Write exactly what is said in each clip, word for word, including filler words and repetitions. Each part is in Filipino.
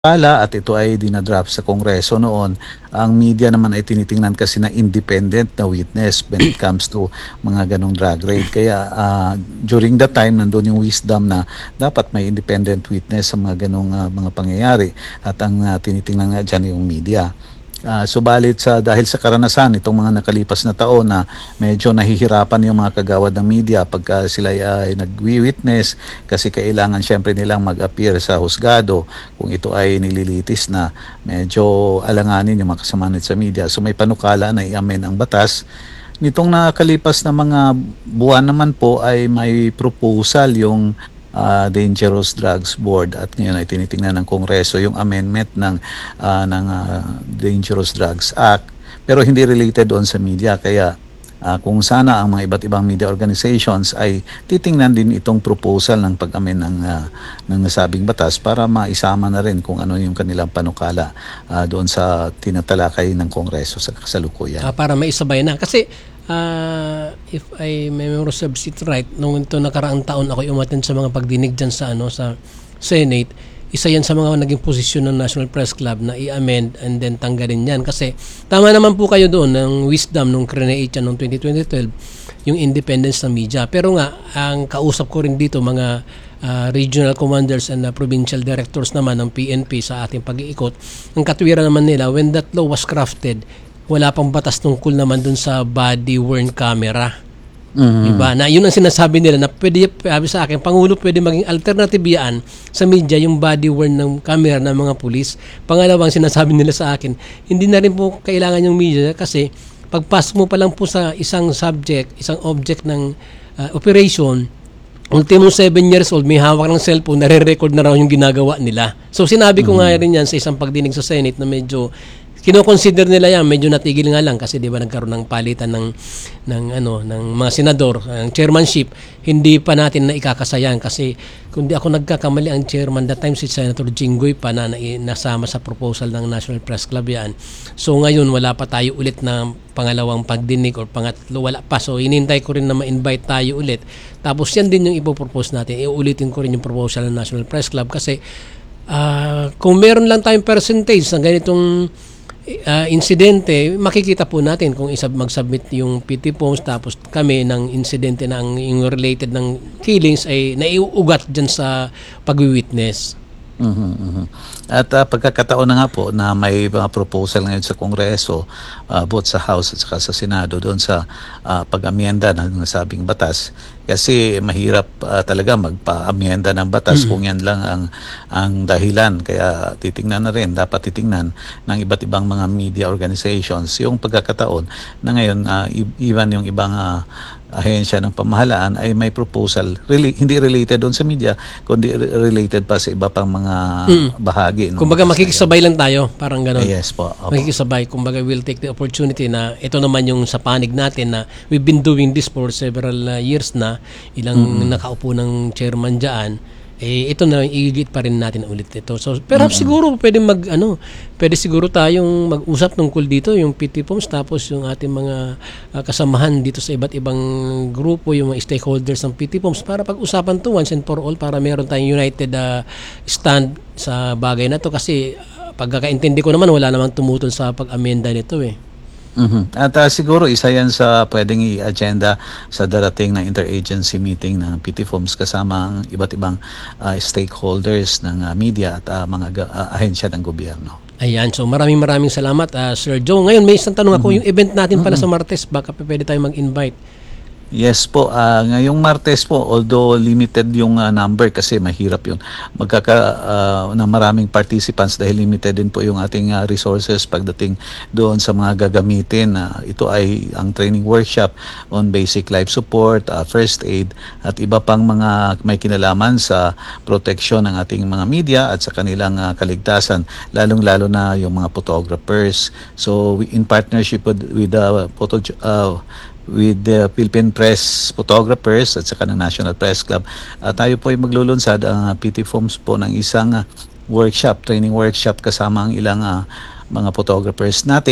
Pala at ito ay dinadrop sa Kongreso noon, ang media naman ay tinitingnan kasi na independent na witness when it comes to mga ganong drug raid. Kaya uh, during that time, nandun yung wisdom na dapat may independent witness sa mga ganong uh, mga pangyayari at ang uh, tinitingnan nga dyan yung media. Uh, subalit sa dahil sa karanasan itong mga nakalipas na taon na medyo nahihirapan yung mga kagawad ng media pagka sila ay nagwi-witness kasi kailangan syempre nilang mag-appear sa husgado kung ito ay nililitis na medyo alanganin yung mga kasama sa media. So may panukala na i-amend ang batas. Nitong nakalipas na mga buwan naman po ay may proposal yung Uh, Dangerous Drugs Board at ngayon ay tinitingnan ng Kongreso yung amendment ng uh, ng uh, Dangerous Drugs Act pero hindi related doon sa media kaya uh, kung sana ang mga iba't ibang media organizations ay titingnan din itong proposal ng pag-amend ng uh, ng nasabing batas para maisama na rin kung ano yung kanilang panukala uh, doon sa tinatalakay ng Kongreso sa kasalukuyan. Uh, para maisabay na kasi Uh, if I memory serves it right, nung ito nakaraang taon ako umattend sa mga pagdinig dyan sa, ano, sa Senate, isa yan sa mga naging posisyon ng National Press Club na i-amend and then tanggalin yan. Kasi tama naman po kayo doon ng wisdom nung create yan noong twenty twelve, yung independence ng media. Pero nga, ang kausap ko rin dito mga uh, regional commanders and uh, provincial directors naman ng P N P sa ating pag-iikot, ang katwiran naman nila, when that law was crafted, wala pang batas tungkol naman dun sa body-worn camera. Mm-hmm. Diba? Na yun ang sinasabi nila na pwede, sabi sa akin, Pangulo, pwede maging alternative yan sa media, yung body-worn ng camera ng mga pulis. Pangalawang sinasabi nila sa akin, hindi na rin po kailangan yung media kasi pagpasok mo pa lang po sa isang subject, isang object ng uh, operation, ultimo seven years old, may hawak ng cellphone, nare-record na raw yung ginagawa nila. So sinabi ko mm-hmm. nga rin yan sa isang pagdinig sa Senate na medyo kino-consider nila yan, medyo natigil nga lang kasi 'di ba nagkaroon ng palitan ng ng ano ng mga senador, ang chairmanship, hindi pa natin na ikakasayan kasi kung di ako nagkakamali ang chairman that time si Senator Jinggoy pa na, na nasama sa proposal ng National Press Club yan. So ngayon wala pa tayo ulit na pangalawang pagdinig or pangatlo, wala pa. So inintay ko rin na ma-invite tayo ulit. Tapos yan din yung ipopropose natin. Iulitin ko rin yung proposal ng National Press Club kasi uh, kung meron lang tayong percentage ng ganitong Uh, insidente, makikita po natin kung isa mag-submit yung P T forms tapos kami ng insidente ng yung related ng killings ay naiuugat dyan sa pag-witness. Mm-hmm, mm-hmm. At uh, pagkakataon na nga po na may mga proposal ngayon sa Kongreso, uh, both sa House at saka sa Senado doon sa uh, pag-amyenda ng nasabing batas kasi mahirap uh, talaga magpa-amyenda ng batas mm-hmm. kung yan lang ang ang dahilan. Kaya titingnan na rin, dapat titingnan ng iba't ibang mga media organizations yung pagkakataon na ngayon uh, even yung ibang uh, ahensya ng pamahalaan ay may proposal rela- hindi related doon sa media kundi related pa sa iba pang mga mm. bahagi. Kumbaga makikisabay lang tayo, parang gano'n. Yes po. Opo. Makikisabay. Kumbaga we'll take the opportunity na ito naman yung sa panig natin na we've been doing this for several uh, years na, ilang mm-hmm. nakaupo ng chairman dyan, eh ito na igigit pa rin natin ulit ito. So perhaps mm-hmm. siguro pwede mag ano, pwede siguro tayong mag-usap tungkol dito yung P T forms tapos yung ating mga uh, kasamahan dito sa iba't ibang grupo, yung mga stakeholders ng P T forms para pag-usapan to once and for all para meron tayong united uh, stand sa bagay na to kasi uh, pagkakaintindi ko naman wala namang tumutol sa pag-amenda nito eh. Mm-hmm. At uh, siguro isa yan sa pwedeng i-agenda sa darating na interagency meeting ng P T forms kasama ang iba't ibang uh, stakeholders ng uh, media at uh, mga uh, ahensya ng gobyerno. Ayan, so maraming maraming salamat uh, Sir Joe. Ngayon may isang tanong ako, mm-hmm. yung event natin pala mm-hmm. sa Martes, baka pwede tayo mag-invite? Yes po, uh, ngayong Martes po, although limited yung uh, number kasi mahirap yun, magkaka uh, na maraming participants dahil limited din po yung ating uh, resources pagdating doon sa mga gagamitin. Uh, ito ay ang training workshop on basic life support, uh, first aid, at iba pang mga may kinalaman sa protection ng ating mga media at sa kanilang uh, kaligtasan, lalong-lalo na yung mga photographers. So we, in partnership with, with the uh, photo uh, with the Philippine Press Photographers at saka ng National Press Club. Uh, tayo po ay maglulunsad ang uh, P T forms po ng isang uh, workshop, training workshop kasama ang ilang uh, mga photographers natin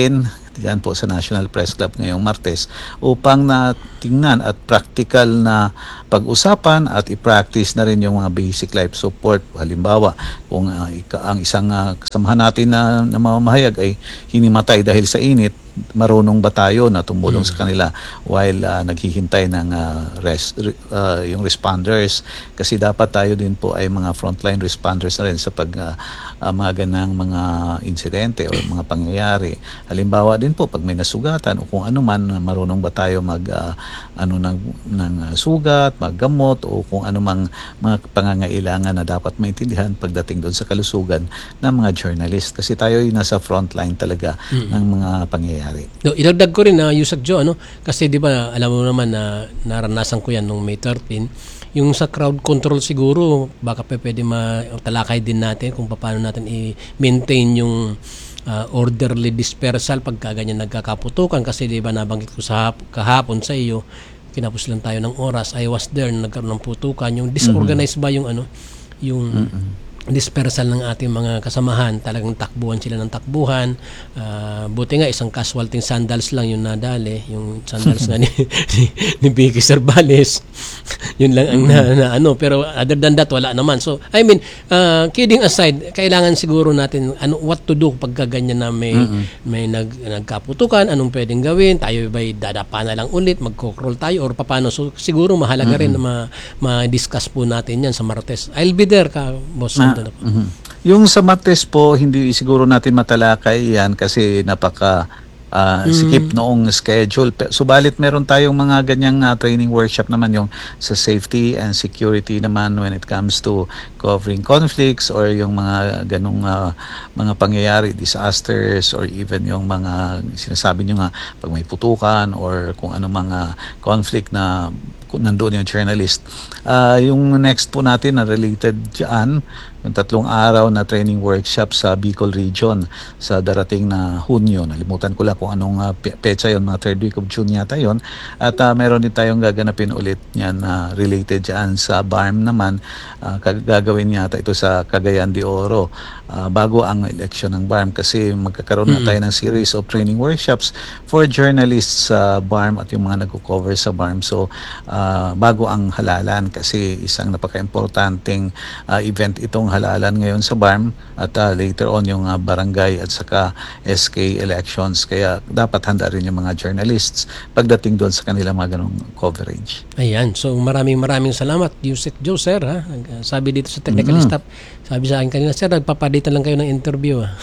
diyan po sa National Press Club ngayong Martes upang na tingnan at practical na pag-usapan at i-practice na rin yung mga basic life support. Halimbawa, kung uh, ika, ang isang uh, kasamahan natin na, na mamamahayag ay hinimatay dahil sa init, marunong ba tayo na tumulong mm. sa kanila while uh, naghihintay ng uh, rest, uh, yung responders, kasi dapat tayo din po ay mga frontline responders na rin sa pag uh, uh, mga ganang mga insidente o mga pangyayari. Halimbawa din po pag may nasugatan o kung ano man, marunong ba tayo mag uh, ano ng, ng uh, sugat, maggamot o kung ano mang mga pangangailangan na dapat maintindihan pagdating doon sa kalusugan ng mga journalist, kasi tayo ay nasa frontline talaga mm. ng mga pangyayari. No, idagdag ko rin na uh, Yusek Joe, ano, kasi di ba alam mo naman na naranasan ko yan nung May thirteenth, yung sa crowd control siguro baka pa pwede matalakay din natin kung paano natin i-maintain yung uh, orderly dispersal pagka ganyan nagkakaputukan, kasi di ba nabanggit ko sa kahapon sa iyo, kinapos lang tayo ng oras, I was there na nagkaroon ng putukan, yung disorganized mm-hmm. ba yung ano yung mm-hmm. dispersal ng ating mga kasamahan, talagang takbuhan sila ng takbuhan. Uh, buti nga isang casualty sandals lang yung nadali, yung sandals nga ni, ni, ni Vicky Cervales. Yun lang ang na, na ano, pero other than that wala naman. So I mean, uh, kidding aside, kailangan siguro natin ano what to do pagka ganyan na may mm-hmm. may nag nagkaputukan, anong pwedeng gawin? Tayo ba'y dadapa na lang ulit, magko-crawl tayo or paano? So siguro mahalaga mm-hmm. rin na ma- ma-discuss po natin yan sa Martes. I'll be there ka, boss. Ah. Mm-hmm. Yung sa Martes po, hindi siguro natin matalakay yan kasi napaka uh, mm-hmm. sikip noong schedule. Subalit meron tayong mga ganyang uh, training workshop naman, yung sa safety and security naman when it comes to covering conflicts or yung mga ganong uh, mga pangyayari, disasters, or even yung mga sinasabi nyo nga pag may putukan or kung ano mga conflict na kung nandoon yung journalist. Uh, yung next po natin na related dyan, yung tatlong araw na training workshop sa Bicol Region sa darating na Hunyo. Nalimutan ko lang kung anong uh, petsa yun, mga third week of June yata yun. At uh, meron din tayong gaganapin ulit yan na uh, related dyan sa B A R M naman. Uh, gagawin yata ito sa Cagayan de Oro uh, bago ang election ng B A R M, kasi magkakaroon mm-hmm. na tayo ng series of training workshops for journalists sa B A R M at yung mga nagko-cover sa B A R M. So, uh, bago ang halalan, kasi isang napaka-importanting uh, event itong halalan ngayon sa B A R M at uh, later on yung uh, barangay at saka S K elections, kaya dapat handa rin yung mga journalists pagdating doon sa kanila mga ganong coverage. Ayan, so maraming maraming salamat Yusek Joe, sir, ha? Sabi dito sa technical mm-hmm. staff, sabi sa akin kanina, sir, nagpapalitan lang kayo ng interview, ha?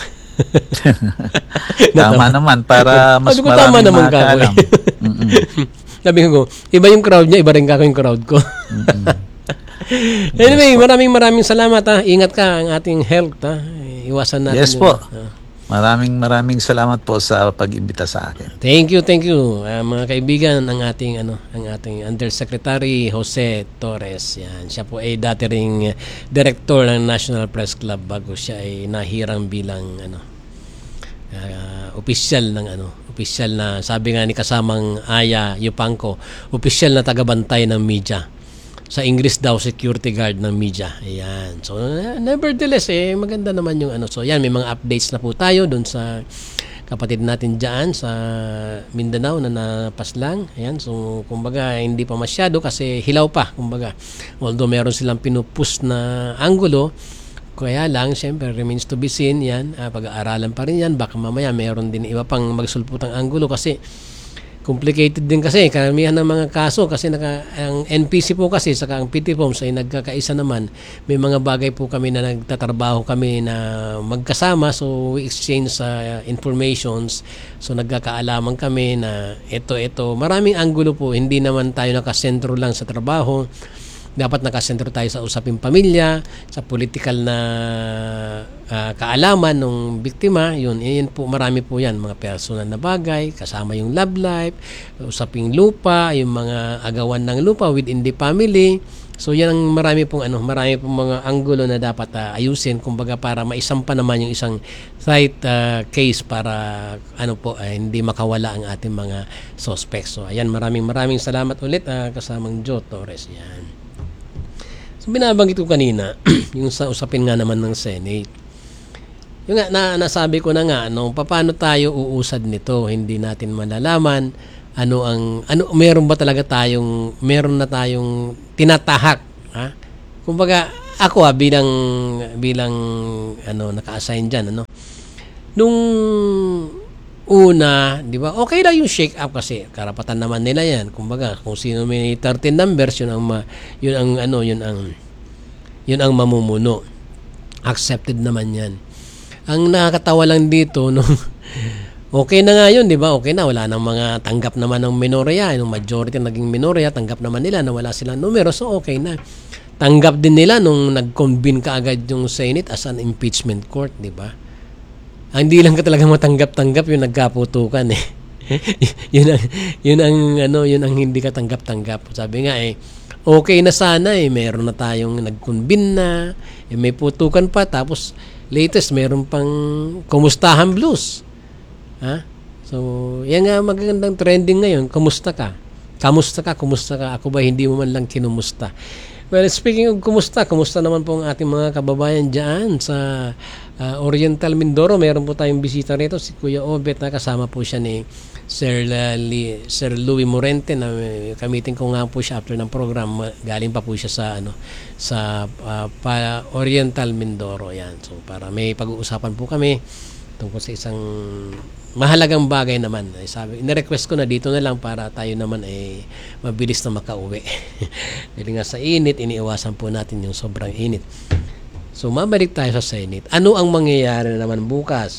Tama naman, para mas ko, maraming naman makakalam. Sabi ko, iba yung crowd niya, iba rin kako yung crowd ko. Anyway, maraming maraming salamat, ha. Ingat ka ang ating health, ha. Iwasan natin. Yes yung, po. Uh, maraming maraming salamat po sa pag-imbita sa akin. Thank you, thank you. Uh, mga kaibigan, ang ating ano, ang ating Undersecretary Jose Torres. Yan, siya po ay dati ring director ng National Press Club bago siya ay nahirang bilang ano uh, opisyal ng ano, opisyal na, sabi nga ni kasamang Aya Yupanco, opisyal na tagabantay ng media. Sa English daw, security guard ng media. Ayan. So, nevertheless, eh, maganda naman yung ano. So, yan, may mga updates na po tayo doon sa kapatid natin dyan sa Mindanao na napaslang. Ayan. So, kumbaga, hindi pa masyado kasi hilaw pa, kumbaga. Although meron silang pinupush na angulo, kaya lang, siyempre, remains to be seen. Yan. Ah, pag-aaralan pa rin yan. Baka mamaya meron din iba pang magsulputang angulo kasi complicated din kasi karamihan ng mga kaso, kasi naka, ang N P C po kasi saka ang P T P O M S ay nagkakaisa naman. May mga bagay po kami na nagtatrabaho kami na magkasama, so we exchange uh, informations, so nagkakaalaman kami na ito, ito. Maraming anggulo po, hindi naman tayo nakasentro lang sa trabaho. Dapat nakasentro tayo sa usaping pamilya, sa political na uh, kaalaman ng biktima. Yun, yun po, marami po yan. Mga personal na bagay, kasama yung love life, usaping lupa, yung mga agawan ng lupa within the family. So yan ang marami pong ano, marami pong mga anggulo na dapat uh, ayusin, kumbaga para maisampa naman yung isang site uh, case para ano po uh, hindi makawala ang ating mga suspects. So ayan, maraming maraming salamat ulit uh, kasamang Joe Torres. Yan. So, binabanggit ko kanina, yung sa usapin nga naman ng Senate, yung nga, na, nasabi ko na nga, no, paano tayo uusad nito? Hindi natin malalaman ano ang, ano, meron ba talaga tayong, meron na tayong tinatahak, ha? Kumbaga, ako ah, bilang, bilang, ano, naka-assign dyan, ano, nung una, di ba, okay lang yung shake up kasi karapatan naman nila yan. Kumbaga, kung sino may thirteen numbers, yun ang, ma, yun ang, ano, yun ang, yun ang mamumuno. Accepted naman yan. Ang nakakatawa lang dito, no, okay na nga yun, di ba? Okay na, wala nang mga tanggap naman ng minorya. Yung majority naging minorya, tanggap naman nila na wala silang numero, so okay na. Tanggap din nila nung nag-convene ka agad yung Senate as an impeachment court, di ba? Ang hindi lang ka talaga matanggap-tanggap yung nagkaputukan eh. yun ang yun ang ano, yun ang hindi ka tanggap-tanggap. Sabi nga eh, okay na sana eh, meron na tayong nag-convene na, eh, may putukan pa, tapos latest meron pang kumustahan blues. Ha? So, yan nga magandang trending ngayon, kumusta ka? Kamusta ka? Kumusta ka? Ako ba hindi mo man lang kinumusta? Well, speaking of kumusta, kumusta naman po ang ating mga kababayan dyan sa uh, Oriental Mindoro. Meron po tayong bisita rito, si Kuya Obet, na kasama po siya ni Sir, uh, Lee, Sir Louis Morente, na uh, kamitin ko nga po siya after ng program. Galing pa po siya sa ano sa uh, pa Oriental Mindoro. Yan. So, para may pag-uusapan po kami tungkol sa isang mahalagang bagay naman. Ay, sabi, ina-request ko na dito na lang para tayo naman ay mabilis na makauwi. Dahil nga sa init, iniiwasan po natin yung sobrang init. So, mabalik tayo sa Senate. Ano ang mangyayari na naman bukas?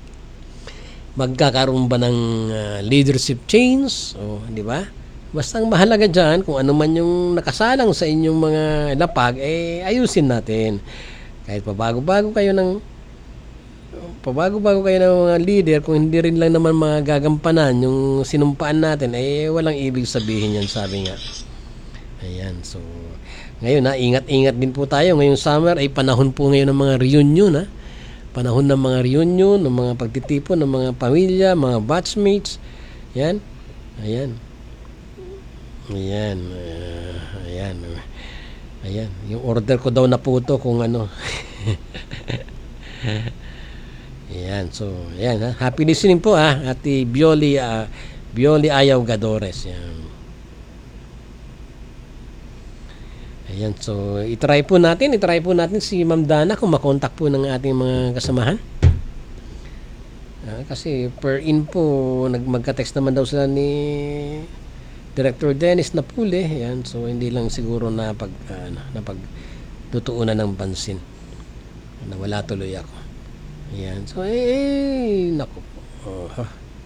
Magkakaroon ba ng uh, leadership change? O, di ba? Basta ang mahalaga dyan, kung ano man yung nakasalang sa inyong mga lapag, eh, ayusin natin. Kahit pabago-bago kayo ng pabago-bago kayo ng mga leader, kung hindi rin lang naman mga gagampanan yung sinumpaan natin, eh walang ibig sabihin yan, sabi nga. Ayan, so ngayon ha, ingat-ingat din po tayo. Ngayong summer ay panahon po ngayon ng mga reunion ha. Panahon ng mga reunion, ng mga pagtitipon ng mga pamilya, mga batchmates. Yan. Ayan. Ayan. Uh, ayan. Ayan. Yung order ko daw na po to kung ano. Ayan, so, ayan, ha? Happy listening po, ha? Ati Bioli, uh, Bioli Ayaw Gadores. Ayan. Ayan, so, itry po natin, itry po natin si Ma'am Dana kung makontak po ng ating mga kasamahan. Uh, kasi per in po, nag magka-text naman daw sila ni Director Dennis Napule. Ayan, so, hindi lang siguro na pag, uh, na pagtutuunan ng pansin. Nawala tuloy ako. Ayan. So, eh, naku po. Oh, ha.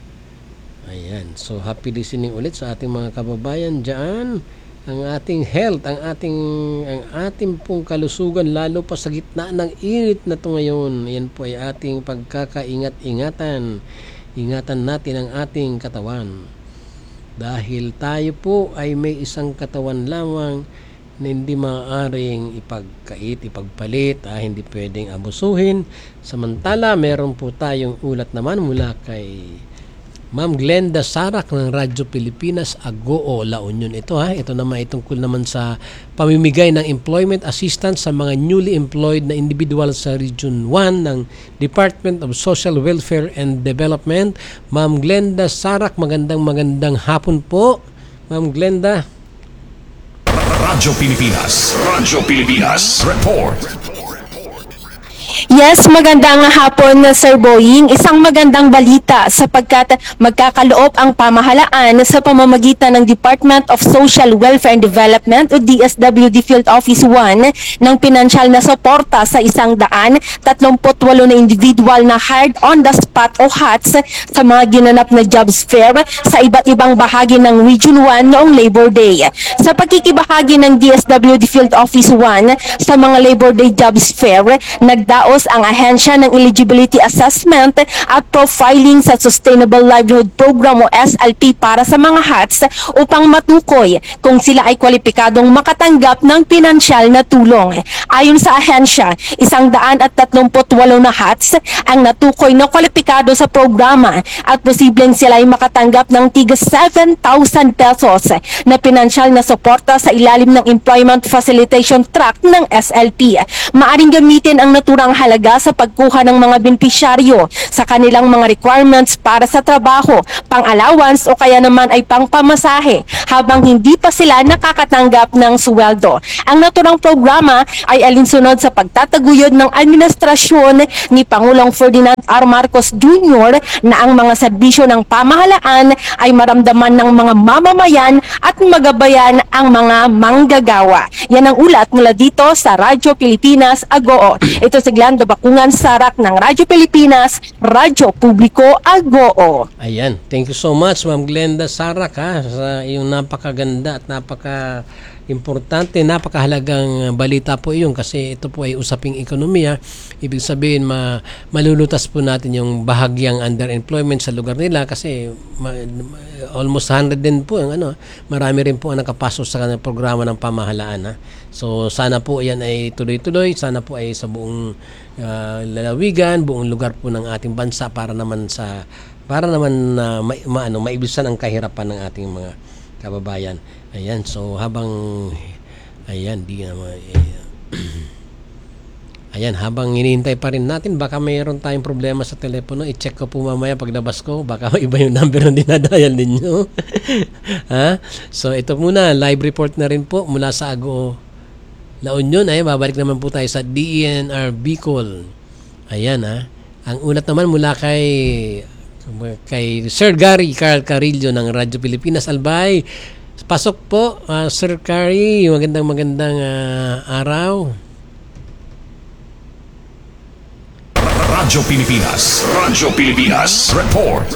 Ayan. So, happy listening ulit sa ating mga kababayan dyan. Ang ating health, ang ating, ang ating pong kalusugan, lalo pa sa gitna ng init na ito ngayon. Ayan po ay ating pagkakaingat-ingatan. Ingatan natin ang ating katawan. Dahil tayo po ay may isang katawan lamang na hindi maaaring ipagkait, ipagpalit, ah, hindi pwedeng abusuhin. Samantala, meron po tayong ulat naman mula kay Ma'am Glenda Sarak ng Radyo Pilipinas, Agoo, La Union. Ito ha, ito naman ay tungkol naman sa pamimigay ng employment assistance sa mga newly employed na individual sa Region one ng Department of Social Welfare and Development. Ma'am Glenda Sarak, magandang magandang hapon po. Ma'am Glenda. Radyo Pilipinas. Radyo Pilipinas. Report. Yes, magandang hapon, Sir Boying. Isang magandang balita sapagkat magkakaloob ang pamahalaan sa pamamagitan ng Department of Social Welfare and Development o D S W D Field Office one ng pinansyal na suporta sa isang daan tatlumput walo na individual na hired on the spot o H A T S sa mga ginanap na jobs fair sa iba't ibang bahagi ng Region one noong Labor Day. Sa pagkikibahagi ng D S W D Field Office one sa mga Labor Day jobs fair, nagdaos ang ahensya ng Eligibility Assessment at Profiling sa Sustainable Livelihood Program o S L P para sa mga H A T S upang matukoy kung sila ay kwalipikadong makatanggap ng pinansyal na tulong. Ayon sa ahensya, isang daan at tatlumput walo na H A T S ang natukoy na kwalipikado sa programa at posibleng sila ay makatanggap ng tiga seven thousand pesos na pinansyal na suporta sa ilalim ng Employment Facilitation Tract ng S L P. Maaring gamitin ang naturang halaga halaga sa pagkuha ng mga benepisyaryo sa kanilang mga requirements para sa trabaho, pang-allowance o kaya naman ay pang-pamasahe habang hindi pa sila nakakatanggap ng sweldo. Ang naturang programa ay alinsunod sa pagtataguyod ng administrasyon ni Pangulong Ferdinand R. Marcos Junior na ang mga serbisyo ng pamahalaan ay maramdaman ng mga mamamayan at magabayan ang mga manggagawa. Yan ang ulat mula dito sa Radyo Pilipinas, Agoo. Ito si Glando Bakungan Sarak ng Radyo Pilipinas, Radyo Publiko, Agoo. Ayan. Thank you so much, Ma'am Glenda Sarak, ha, sa iyong napakaganda at napaka importante, napakahalagang balita po iyon kasi ito po ay usaping ekonomiya. Ibig sabihin, ma, malulutas po natin yung bahagyang underemployment sa lugar nila kasi ma, almost one hundred din po yung ano, marami rin po ang nakapasok sa kanilang programa ng pamahalaan. Ha? So sana po yan ay tuloy-tuloy, sana po ay sa buong uh, lalawigan, buong lugar po ng ating bansa para naman sa para naman na uh, ma, ma, ano, maibisan ang kahirapan ng ating mga kababayan. Ayan, so habang ayan, di naman eh, ayan, habang hinihintay pa rin natin, baka mayroon tayong problema sa telepono. I-check ko po mamaya paglabas ko, baka iba yung number na dinadial ninyo. Ha? So ito muna, live report na rin po mula sa Agoo La Union. Ay, babalik naman po tayo sa D E N R Bicol. Ayan, ha. Ang ulat naman mula kay kay Sir Gary Carl Carillo ng Radyo Pilipinas. Albay, pasok po, uh, Sir Gary, magandang magandang uh, araw. Radyo Pilipinas. Radyo Pilipinas. Report.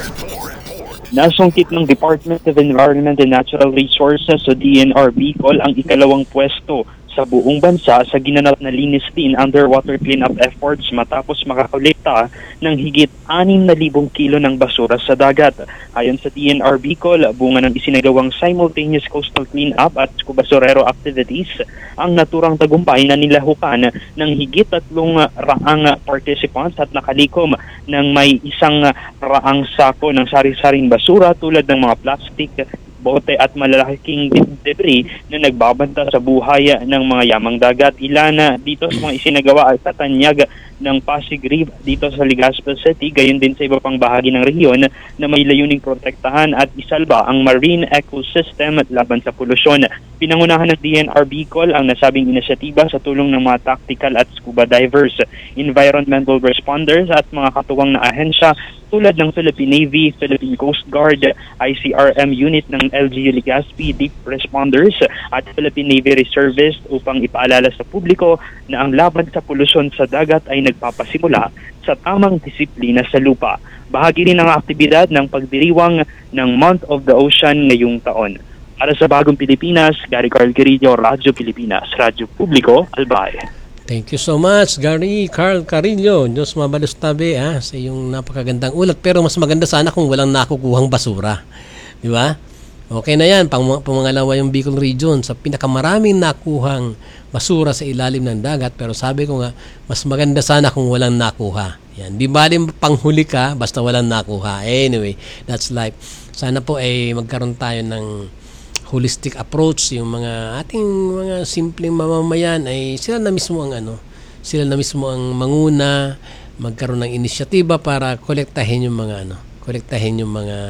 Nasungkit ng Department of Environment and Natural Resources o D N R Bicol ang ikalawang pwesto sa buong bansa sa ginanap na linis din underwater cleanup efforts matapos makakolekta ng higit anim na libong kilo ng basura sa dagat. Ayon sa D N R Bicol, bunga ng isinagawang simultaneous coastal cleanup at basurero activities, ang naturang tagumpay na nilahukan ng higit tatlong raang participants at nakalikom ng may isang raang sako ng sari-saring basura tulad ng mga plastic, bote at malalaking debris na nagbabanta sa buhay ng mga yamang dagat. Ilan dito sa mga isinagawa ay sa tanyag ng Pasig Reef dito sa Legazpi City, gayon din sa iba pang bahagi ng rehiyon na may layuning protektahan at isalba ang marine ecosystem laban sa polusyon. Pinangunahan ng D N R Bicol ang nasabing inisyatiba sa tulong ng mga tactical at scuba divers, environmental responders at mga katuwang na ahensya tulad ng Philippine Navy, Philippine Coast Guard, I C R M unit ng L G U Legazpi Deep Responders at Philippine Navy Reservists upang ipaalala sa publiko na ang laban sa polusyon sa dagat ay nagpapasimula sa tamang disiplina sa lupa. Bahagi rin ng aktibidad ng pagdiriwang ng Month of the Ocean ngayong taon. Para sa Bagong Pilipinas, Gary Carl Carillo, Radyo Pilipinas, Radyo Publiko, Albay. Thank you so much, Gary Carl Carillo. Diyos mabalos tabi ha, sa iyong napakagandang ulat. Pero mas maganda sana kung walang nakukuhang basura. Di ba? Okay na yan. Pang, pangalawa yung Bicol Region sa pinakamaraming nakuhang basura sa ilalim ng dagat. Pero sabi ko nga, mas maganda sana kung walang nakuha. Yan. Di ba din panghuli ka basta walang nakuha. Anyway, that's life. Sana po ay magkaroon tayo ng holistic approach, yung mga ating mga simpleng mamamayan ay sila na mismo ang ano, sila na mismo ang manguna, magkaroon ng inisyatiba para kolektahin yung mga ano, kolektahin yung mga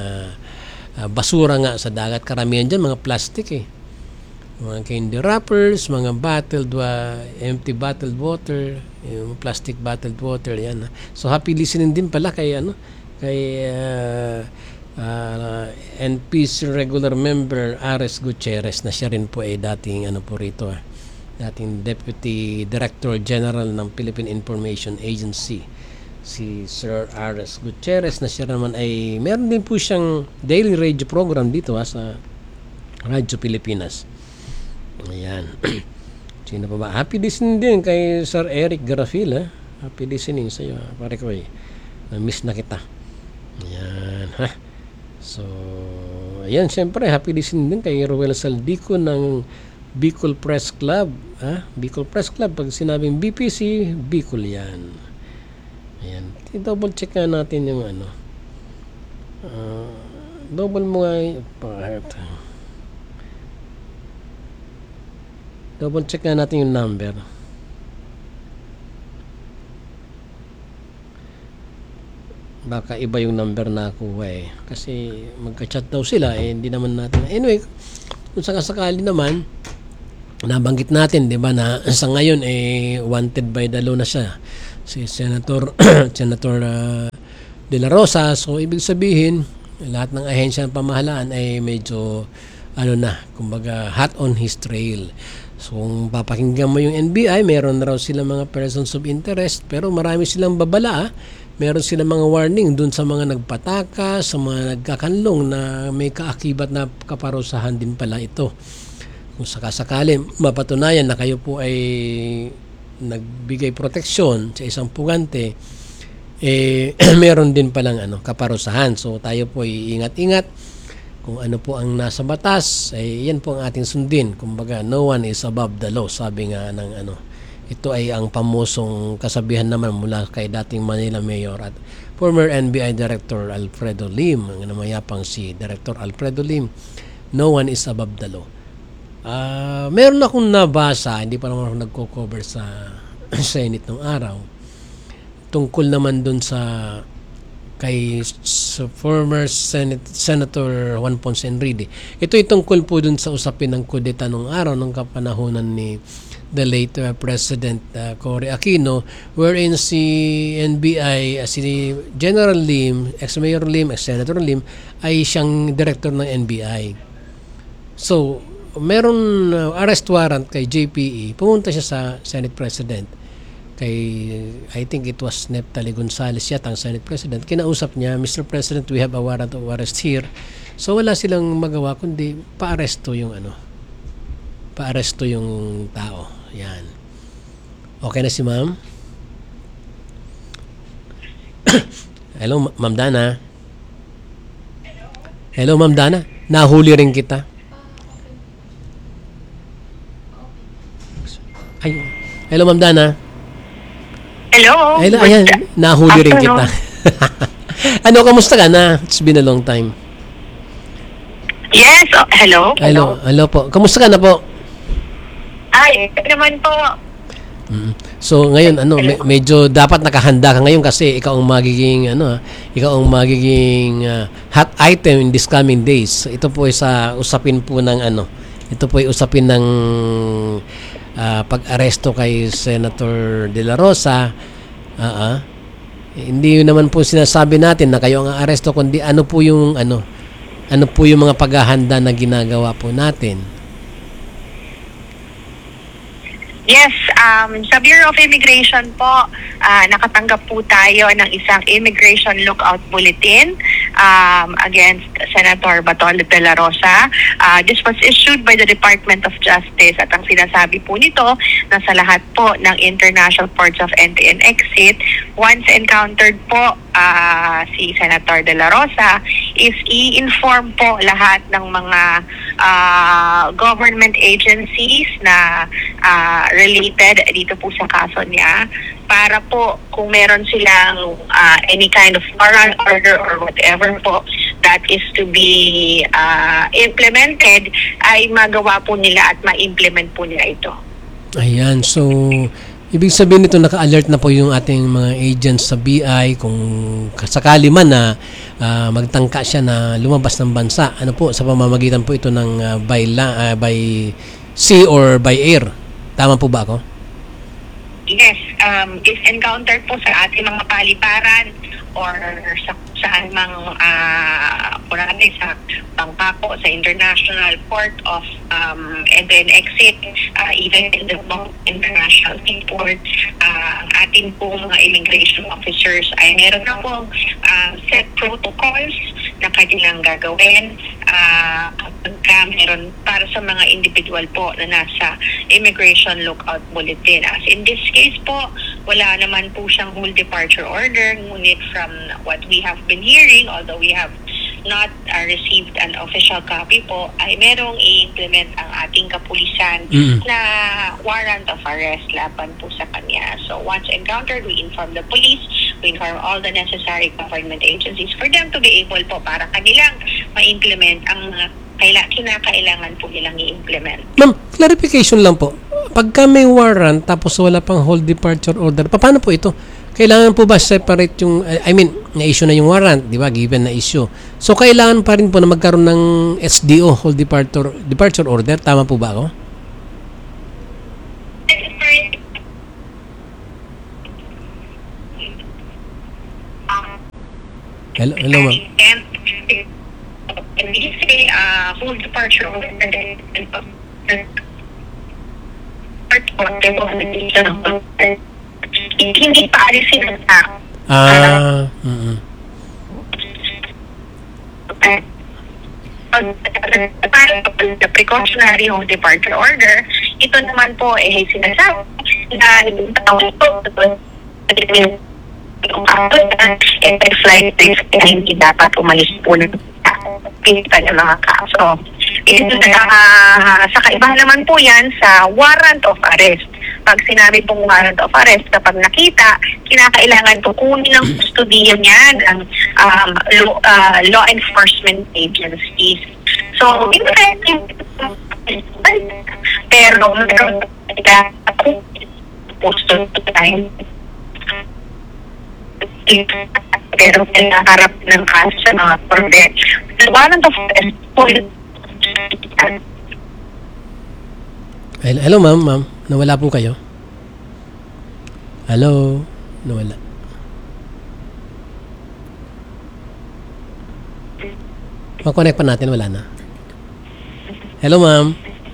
uh, basura nga sa dagat. Karamihan diyan mga plastic eh. Mga candy wrappers, mga bottled uh, empty bottled water, yung plastic bottled water yan. So happy listening din pala kay ano, kay uh, Uh, N P C regular member Ares Gutierrez na siya rin po ay dating ano po rito ah, dating Deputy Director General ng Philippine Information Agency, si Sir Ares Gutierrez na siya naman ay meron din po siyang daily radio program dito ah, sa Radyo Pilipinas. Ayan. Sino pa ba? Happy listening din kay Sir Eric Garafil ah. Happy listening sa iyo pare ko eh. Na-miss na kita. Ayan ha. So, ayan, siyempre, happy listening din kay Ruel Saldico ng Bicol Press Club. Ha? Bicol Press Club, pag sinabing B P C, Bicol yan. Ayan, i-double check nga natin yung ano. Uh, double mo nga, part. Double check nga natin yung number. Baka iba yung number na nakuha eh. Kasi magka-chat daw sila eh, hindi naman natin. Anyway, kung sakasakali naman, nabanggit natin, di ba, na sa ngayon eh, wanted by the law na siya. Si Senator, Senator uh, De La Rosa. So, ibig sabihin, lahat ng ahensya ng pamahalaan ay medyo, ano na, kumbaga, hot on his trail. So, kung papakinggan mo yung N B I, meron na raw silang mga persons of interest, pero marami silang babala, ah. Meron silang mga warning dun sa mga nagpataka, sa mga nagkakanlong na may kaakibat na kaparusahan din pala ito. Kung sakasakali mapatunayan na kayo po ay nagbigay proteksyon sa isang pugante, eh meron din palang ano, kaparusahan. So tayo po ay ingat-ingat kung ano po ang nasa batas, ay yan po ang ating sundin. Kumbaga, no one is above the law, sabi nga ng ano. Ito ay ang pamusong kasabihan naman mula kay dating Manila Mayor at former N B I Director Alfredo Lim, ang namayapang si Director Alfredo Lim. No one is above the law. Uh, meron akong nabasa, hindi pa naman ako nagko-cover sa Senate nung araw, tungkol naman dun sa kay sa former Senate, Senator Juan Ponce Enrile. Ito ay tungkol po dun sa usapin ng kudeta nung araw ng kapanahonan ni the late uh, President uh, Cory Aquino, wherein si N B I, uh, si General Lim, ex-Mayor Lim, ex-Senator Lim, ay siyang director ng N B I. So, meron uh, arrest warrant kay J P E, pumunta siya sa Senate President, kay, I think it was Neptali Gonzales yata ang Senate President. Kinausap niya, Mister President, we have a warrant of arrest here. So, wala silang magawa kundi pa-aresto yung ano, pa-aresto yung tao. Yan. Okay na si ma'am? Hello, Ma'am Dana. Hello, Ma'am Dana. Nahuli rin kita. Ay, hello, Ma'am Dana. Hello. Hello, ayan. Nahuli rin kita. Ano, kamusta ka na? It's been a long time. Yes. Oh, hello. Hello, hello po. Kamusta ka na po? Ay, naman po. Mm. So ngayon ano me- medyo dapat nakahanda ka ngayon kasi ikaw ang magiging ano, ah, ikaw ang magiging uh, hot item in these coming days. So, ito po ay sa usapin po ng ano, ito po ay usapin ng uh, pag-aresto kay Senator De La Rosa. Uh, uh, hindi naman po sinasabi natin na kayo ang aresto kundi ano po yung ano, ano po yung mga paghahanda na ginagawa po natin. Yes, um, sa Bureau of Immigration po, uh, nakatanggap po tayo ng isang Immigration Lookout Bulletin um, against Senator Batol de la Rosa. Uh, this was issued by the Department of Justice at ang sinasabi po nito na sa lahat po ng international ports of entry and exit, once encountered po uh, si Senator de la Rosa, is i-inform po lahat ng mga uh, government agencies na uh, related dito po sa kaso niya para po kung meron silang uh, any kind of warrant order or whatever po that is to be uh, implemented ay magawa po nila at ma-implement po nila ito. Ayan, so ibig sabihin nito naka-alert na po yung ating mga agents sa B I kung sakali man na uh, magtangka siya na lumabas ng bansa. Ano po, sa pamamagitan po ito ng uh, by, la, uh, by sea or by air. Tama po ba ako? Yes, um, if encountered po sa ating mga paliparan or sa saan mang uh, kurani sa bangka po sa international port of um, entry and exit, uh, even in the international seaport, uh, ang ating po mga immigration officers ay meron na po uh, set protocols na kanilang gagawin uh, kapag ka meron para sa mga individual po na nasa Immigration Lookout Bulletin. As in this case po, wala naman po siyang whole departure order, ngunit from what we have been hearing, although we have not uh, received an official copy po, ay merong i-implement ang ating kapulisan Mm. na warrant of arrest laban po sa kanya. So once encountered, we inform the police, we inform all the necessary government agencies for them to be able po para kanilang ma-implement ang mga kaila, kinakailangan po nilang i-implement. Ma'am, clarification lang po. Pagka may warrant tapos wala pang whole departure order, paano po ito? kailangan po ba separate yung, I mean, na-issue na yung warrant, di ba, given na issue. So, kailangan pa rin po na magkaroon ng S D O, Hold Departure, Departure Order. Tama po ba ako? Hello, hello ma'am. And and we say uh, whole departure order and then part of the organization hindi pa alisin ang tao. Ah, mm The precautionary home departure order, ito naman po eh sinasabi na yung tao ito yung eh, flight risk na hindi dapat umalis po ng kita ng mga kaso. Eh, uh, sa kaibahan naman po yan sa warrant of arrest. Pag sinabi pong warrant of arrest, kapag nakita, kinakailangan po kunin ng custodian niyan ang um, law, uh, law enforcement agencies. So, interesting. Pero, meron ako posto tayo. Pero pinaharap ng kaso sa mga korte. Warrant of arrest po. Hello, hello ma'am, ma'am. Nawala po kayo? Hello? Nawala. Mag-connect pa natin, wala na. Hello ma'am.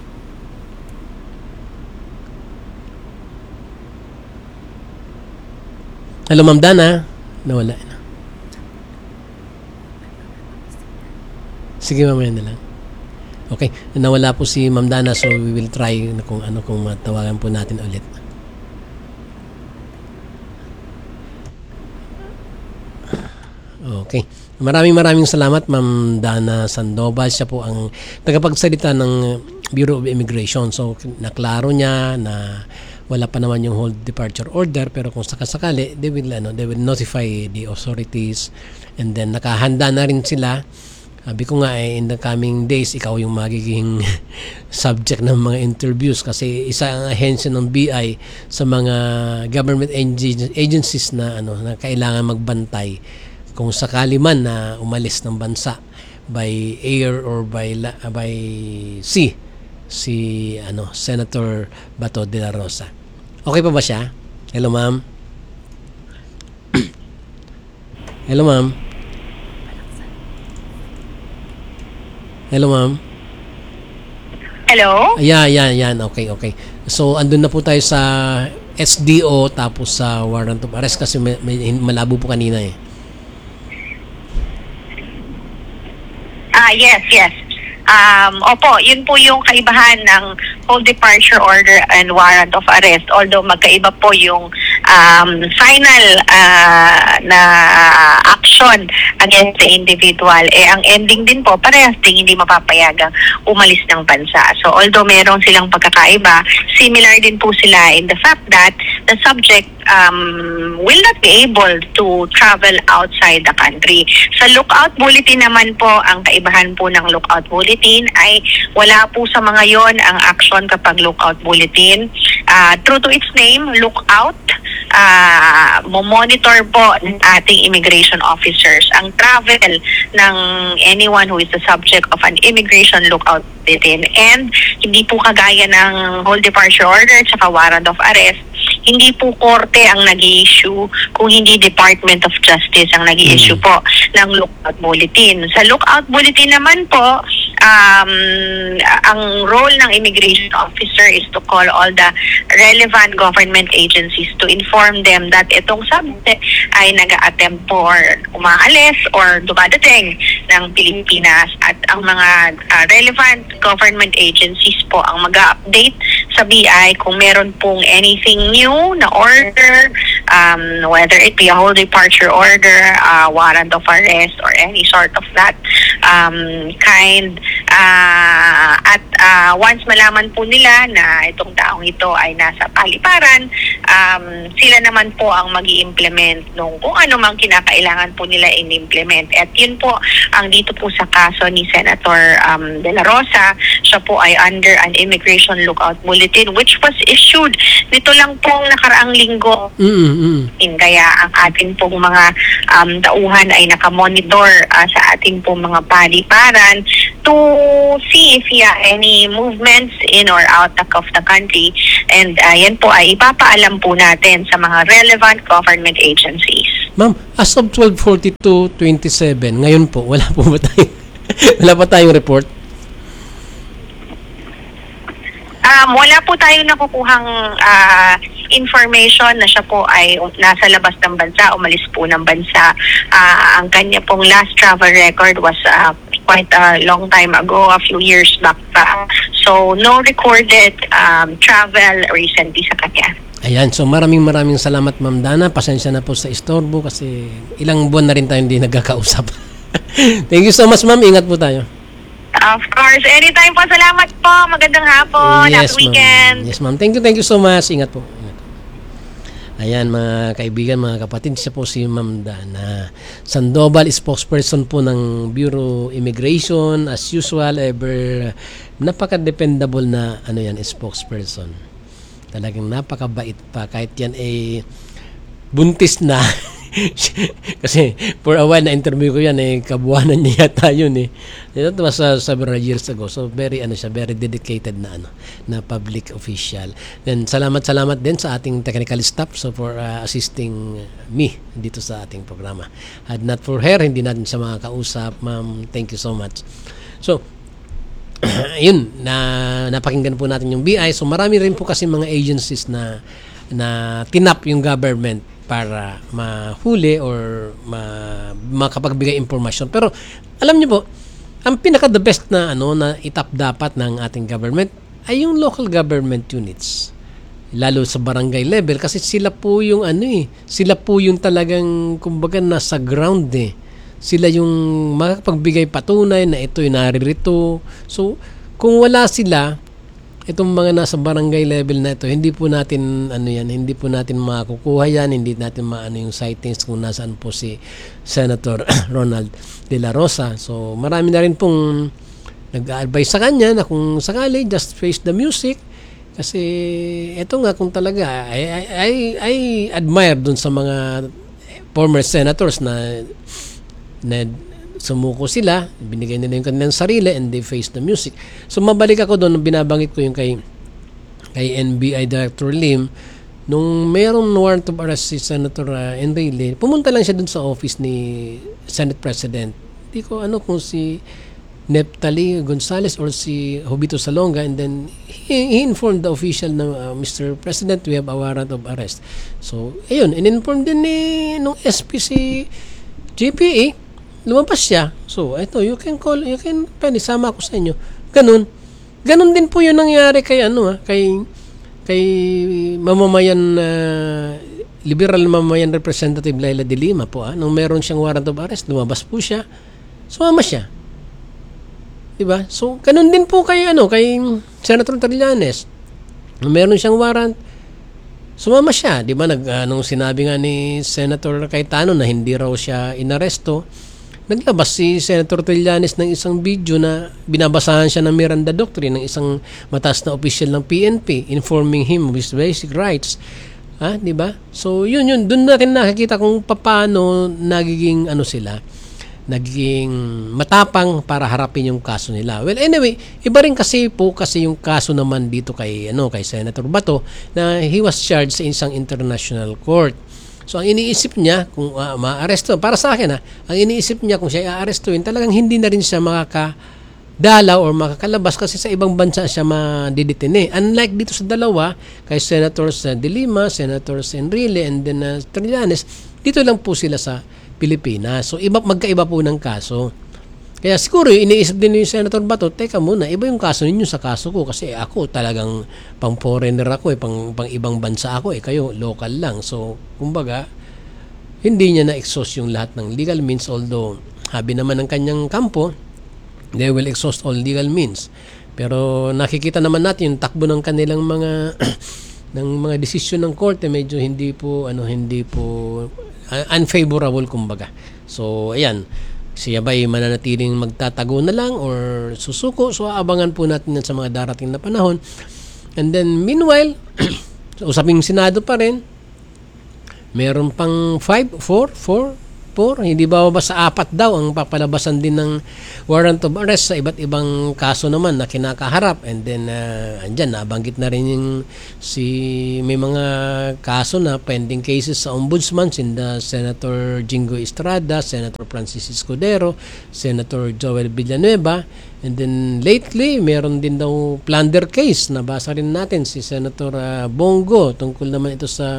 Hello ma'am Dana. Nawala na. Sige mamaya na lang. Okay, nawala po si Ma'am Dana, so we will try na kung ano kung matawagan po natin ulit. Okay. Maraming maraming salamat Ma'am Dana Sandoval. Siya po ang tagapagsalita ng Bureau of Immigration. So naklaro niya na wala pa naman yung hold departure order, pero kung sakasakali, they will ano, they will notify the authorities, and then nakahanda na rin sila. Sabi ko nga eh, in the coming days, ikaw yung magiging subject ng mga interviews kasi isa ang ahensya ng B I sa mga government agencies na ano na kailangan magbantay kung sakali man na umalis ng bansa by air or by la, by sea si ano Senator Bato de la Rosa. Okay pa ba siya? Hello ma'am. Hello ma'am. Hello, ma'am. Hello? Ayan, yan, yan. Okay, okay. So, andun na po tayo sa S D O tapos sa warrant of arrest kasi may, may, malabo po kanina eh. Ah, yes, yes. Um, opo, yun po yung kaibahan ng hold departure order and warrant of arrest. Although magkaiba po yung um, final uh, na action against the individual, eh ang ending din po parehas din hindi mapapayagang umalis ng bansa. So although meron silang pagkakaiba, similar din po sila in the fact that the subject um, will not be able to travel outside the country. Sa lookout bulletin naman po, ang kaibahan po ng lookout bulletin ay wala po sa mga yon ang action kapag lookout bulletin. Uh, true to its name, lookout, uh, monitor po ng ating immigration officers ang travel ng anyone who is the subject of an immigration lookout bulletin. And hindi po kagaya ng hold departure order at saka warrant of arrest, hindi po korte ang nag-i-issue kung hindi Department of Justice ang nag-i-issue po ng lookout bulletin. Sa lookout bulletin naman po, um, ang role ng immigration officer is to call all the relevant government agencies to inform them that itong subject ay nag-a-attempt po or umaalis or dumadating ng Pilipinas, at ang mga uh, relevant government agencies po ang mag-update sa B I kung meron pong anything new na order, um, whether it be a whole departure order, uh, warrant of arrest, or any sort of that um, kind Ah, at ah, once malaman po nila na itong taong ito ay nasa paliparan, um, sila naman po ang mag-i-implement nung kung ano mang kinakailangan po nila in-implement. At yun po ang dito po sa kaso ni Senator um, De La Rosa. Siya po ay under an immigration lookout bulletin which was issued nito lang pong nakaraang linggo. Mm-mm. Kaya ang ating pong mga um, tauhan ay nakamonitor uh, sa ating pong mga paliparan to see if yeah, any movements in or out of the country. And uh, yan po ay ipapaalam po natin sa mga relevant government agencies. Ma'am, as of twelve forty-two twenty-seven, ngayon po, wala po ba tayong, wala pa tayong report? Um, wala po tayong nakukuhang uh, information na siya po ay nasa labas ng bansa, umalis po ng bansa. Uh, ang kanya pong last travel record was uh, quite a long time ago, a few years back pa. So, no recorded um, travel recently sa kanya. Ayan, so maraming maraming salamat Ma'am Dana. Pasensya na po sa istorbo kasi ilang buwan na rin tayo hindi nagkakausap. Thank you so much Ma'am. Ingat po tayo. Of course. Anytime po. Salamat po. Magandang hapon. Yes, Happy weekend. Ma'am. Yes, ma'am. Thank you, thank you so much. Ingat po. Ingat. Ayan, mga kaibigan, mga kapatid, siya po si Ma'am Dana Sandoval, spokesperson po ng Bureau Immigration. As usual, ever napaka-dependable na ano yan, spokesperson. Talagang napakabait pa. Kahit yan ay buntis na. Kasi for a while na interview ko yan eh, kabuhanan niya yata yun eh. That was uh, several years ago. So very ano siya, very dedicated na ano, na public official. Then salamat salamat din sa ating technical staff so for uh, assisting me dito sa ating programa. Had not for her, hindi natin siya makakausap. Ma'am, thank you so much. So yun, na napakinggan po natin yung B I. So marami rin po kasi mga agencies na na tinap yung government para mahuli or ma, makapagbigay impormasyon. Pero alam niyo po, ang pinaka the best na ano na itap dapat ng ating government ay yung local government units. Lalo sa barangay level kasi sila po yung ano eh, sila po yung talagang kumbaga nasa ground eh. Sila yung makapagbigay patunay na ito'y naririto. So, kung wala sila, itong mga nasa barangay level na ito, hindi po natin ano yan, hindi po natin makukuha yan, hindi natin maano yung sightings kung nasaan po si Senator Ronald De La Rosa. So marami na rin pong nag-advise sa kanya na kung sakali, just face the music. Kasi ito nga kung talaga, I, I, I, I admire dun sa mga former senators na na sumuko sila, binigay nila yung kanilang sarili and they face the music. So mabalik ako doon, binabanggit ko yung kay kay N B I Director Lim, nung mayroong warrant of arrest si Senator uh, Enrile, pumunta lang siya doon sa office ni Senate President. Hindi ko ano kung si Neptali Gonzales or si Jovito Salonga, and then he, he informed the official na uh, Mister President, we have a warrant of arrest. So ayun, in-inform din ni nung S P si J P A, lumabas siya. So, ito, you can call, you can, pwede, sama ako sa inyo. Ganun. Ganun din po yung nangyari kay, ano, ha, kay, kay mamamayan, uh, liberal mamamayan representative Laila de Lima po, ha. Nung meron siyang warrant of arrest, lumabas po siya. Sumama siya. Diba? So, ganun din po kay, ano, kay Senator Trillanes. Nung meron siyang warrant, sumama siya. Diba? Nag, uh, nung sinabi nga ni Senator Cayetano na hindi raw siya inaresto, naglabas si Senator Trillanes ng isang video na binabasahan siya ng Miranda Doctrine ng isang mataas na opisyal ng P N P informing him of his basic rights. Ah, di ba? So, yun yun. Doon natin nakikita kung paano nagiging ano sila, nagiging matapang para harapin yung kaso nila. Well, anyway, iba rin kasi po kasi yung kaso naman dito kay ano kay Senator Bato na he was charged sa isang international court. So, ang iniisip niya, kung uh, ma-aresto, para sa akin ha, ang iniisip niya kung siya i-arestuin, talagang hindi na rin siya makakadalaw or makakalabas kasi sa ibang bansa siya madidetine. Unlike dito sa dalawa, kay Senators uh, De Lima, Senators Enrile, and then uh, Trillanes, dito lang po sila sa Pilipinas. So, iba, magkaiba po ng kaso. Kaya siguro iniisip din ni Senator Bato, teka muna, iba yung kaso ninyo sa kaso ko kasi ako talagang pang foreigner ako eh, pang, pang ibang bansa ako eh, kayo local lang. So, kumbaga, hindi niya na-exhaust yung lahat ng legal means, although habi naman ng kanyang kampo They will exhaust all legal means. Pero nakikita naman natin yung takbo ng kanilang mga ng mga desisyon ng korte, medyo hindi po ano hindi po uh, unfavorable kumbaga. So ayan, siya ba'y mananatiling magtatago na lang or susuko? So aabangan po natin yan sa mga darating na panahon. And then meanwhile, usaping Senado pa rin, meron pang five, four, four, four, hindi ba ba sa apat daw ang papalabasan din ng warrant of arrest sa iba't ibang kaso naman na kinakaharap. And then uh, andyan, nabanggit na rin yung si may mga kaso na pending cases sa ombudsman, sinda Senator Jingo Estrada, Senator Francis Escudero, Senator Joel Villanueva. And then lately, meron din daw plunder case, nabasa rin natin si Senator uh, Bongo, tungkol naman ito sa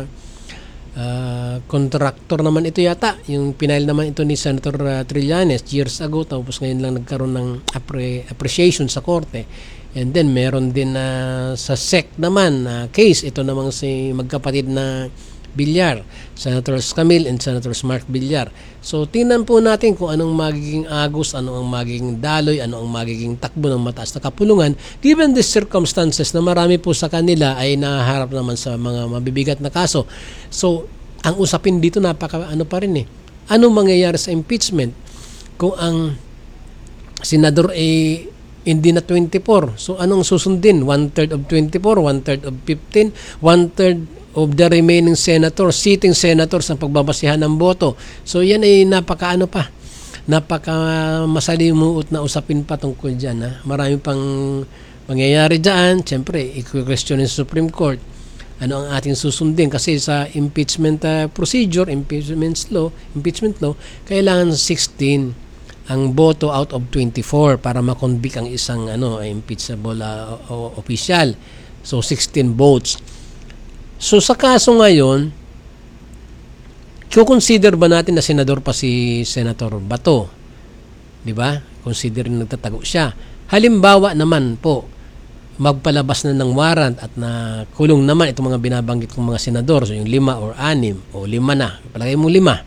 Uh, contractor naman ito yata, yung pinail naman ito ni Senator uh, Trillanes years ago, tapos ngayon lang nagkaroon ng appre- appreciation sa korte. And then meron din uh, sa S E C naman uh, case, ito namang si magkapatid na Villar, Senator Camille and Senator Mark Villar. So tingnan po natin kung anong magiging agos, ano ang magiging daloy, ano ang magiging takbo ng mataas na kapulungan given the circumstances na marami po sa kanila ay nahaharap naman sa mga mabibigat na kaso. So ang usapin dito napaka ano pa rin eh. Ano mangyayari sa impeachment kung ang senador ay hindi na twenty-four? So anong susundin? One-third of twenty-four, one-third of fifteen, one-third of the remaining senators, sitting senators ang pagbabasihan ng boto. So yan ay napaka-ano pa, napaka masalimuot na usapin pa tungkol dyan. Ha? Marami pang mangyayari dyan. Siyempre, i-question ng Supreme Court ano ang ating susundin. Kasi sa impeachment uh, procedure, impeachment law, impeachment law, kailangan sixteen ang boto out of twenty-four para makonvict ang isang ano impeachable uh, official. So sixteen votes. So sa kaso ngayon, i-consider ba natin na senador pa si Senator Bato? 'Di ba? Consider nagtatago siya. Halimbawa naman po, magpalabas na ng warrant at na kulong naman itong mga binabanggit kong mga senador, so yung lima or anim o lima na, palagay mo lima.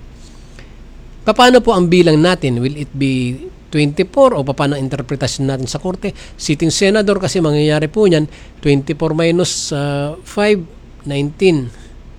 Paano po ang bilang natin? Will it be twenty-four o paano ang interpretasyon natin sa korte? Sitting senador kasi mangyayari po niyan, twenty-four minus uh, five, nineteen.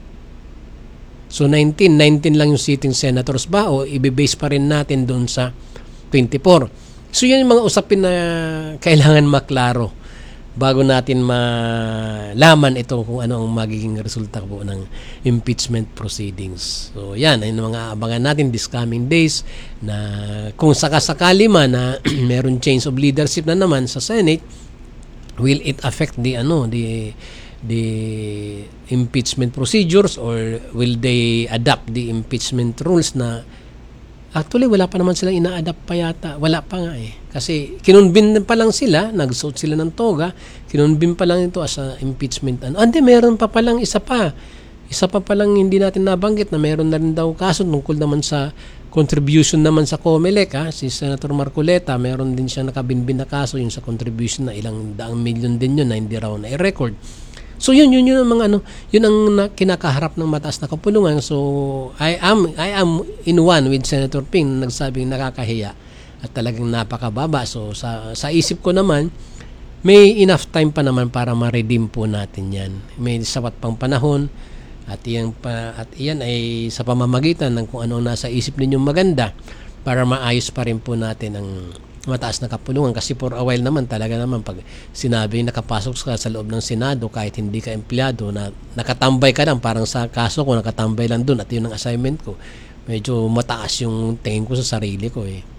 So nineteen, nineteen lang yung sitting senators ba o i-base pa rin natin doon sa twenty-four? So yan yung mga usapin na kailangan maklaro bago natin malaman ito kung ano ang magiging resulta po ng impeachment proceedings. So yan, ay mga abangan natin this coming days na kung sakasakali man na meron change of leadership na naman sa Senate, will it affect the ano the the impeachment procedures or will they adapt the impeachment rules na actually wala pa naman silang ina-adapt pa yata. Wala pa nga eh. Kasi kinunbin pa lang sila, nagsuot sila ng toga, kinunbin pa lang ito as a impeachment. Ano? Andi, meron pa palang isa pa. Isa pa palang hindi natin nabanggit na meron na rin daw kaso tungkol naman sa contribution naman sa COMELEC. Ha? Si Senator Marcoleta, meron din siya nakabinbin na kaso yung sa contribution na ilang daang milyon din yun na hindi raw na-record. So yun yun yun ang mga ano, yun ang kinakaharap ng mataas na kapulungan. So I am I am in one with Senator Ping na nagsabing nakakahiya at talagang napakababa. So sa sa isip ko naman may enough time pa naman para ma-redeem po natin 'yan. May sapat pang panahon at iyan pa at iyan ay sa pamamagitan ng kung ano nasa isip ninyong maganda para maayos pa rin po natin ang mataas na kapulungan. Kasi for a while naman talaga naman pag sinabi nakapasok ka sa loob ng Senado kahit hindi ka empleyado na nakatambay ka lang, parang sa kaso ko nakatambay lang doon at yun ang assignment ko, medyo mataas yung tingin ko sa sarili ko eh.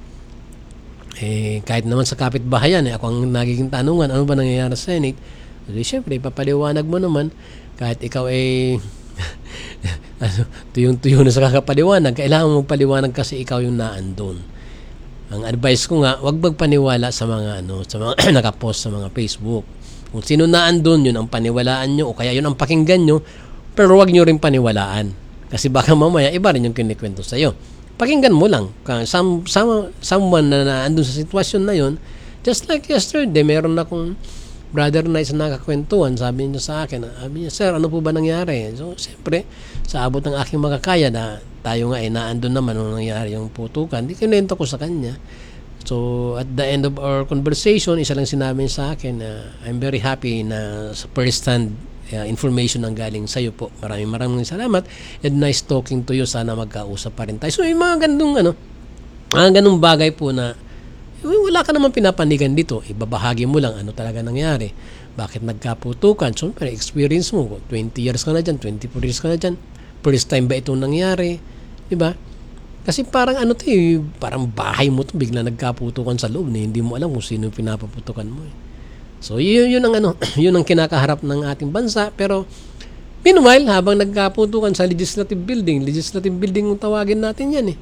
Eh kahit naman sa kapitbahayan eh, ako ang nagiging tanungan, ano ba nangyayari sa Senate? Jadi syempre papaliwanag mo naman kahit ikaw ay ano, tuyong-tuyo na sa kakapaliwanag, kailangan mo paliwanag kasi ikaw yung naandun. Ang advice ko nga, wag magpaniwala sa mga ano, sa mga nakapost sa mga Facebook. Kung sino naandun, yun ang paniwalaan nyo o kaya yun ang pakinggan nyo, pero wag nyo rin paniwalaan. Kasi baka mamaya iba rin yung kinikwento sa iyo. Pakinggan mo lang. Some, some, someone na naandun sa sitwasyon na yun, just like yesterday, meron akong brother na isang nakakwentuhan, sabi niya sa akin, sabi niya, sir, ano po ba nangyari? So, siyempre, sa abot ng aking makakaya na tayo nga ay naandun naman nung nangyari yung putukan, di kinento ko sa kanya. So at the end of our conversation, isa lang sinabi niya sa akin na I'm very happy na sa first-hand uh, information ang galing sa iyo po. Maraming maraming salamat and nice talking to you. Sana magkausap pa rin tayo. So yung mga ganung ano, mga ganung bagay po na eh, wala ka naman pinapanigan dito. Ibabahagi mo lang ano talaga nangyari. Bakit nagkaputukan? So experience mo, twenty years ka na dyan, twenty-four years ka na dyan. First time ba itong nangyari? Diba? Kasi parang ano to eh, parang bahay mo to bigla nagkaputukan sa loob na hindi mo alam kung sino yung pinapaputukan mo eh. So yun, yun ang ano, yun ang kinakaharap ng ating bansa. Pero meanwhile, habang nagkaputukan sa legislative building, legislative building yung tawagin natin yan eh,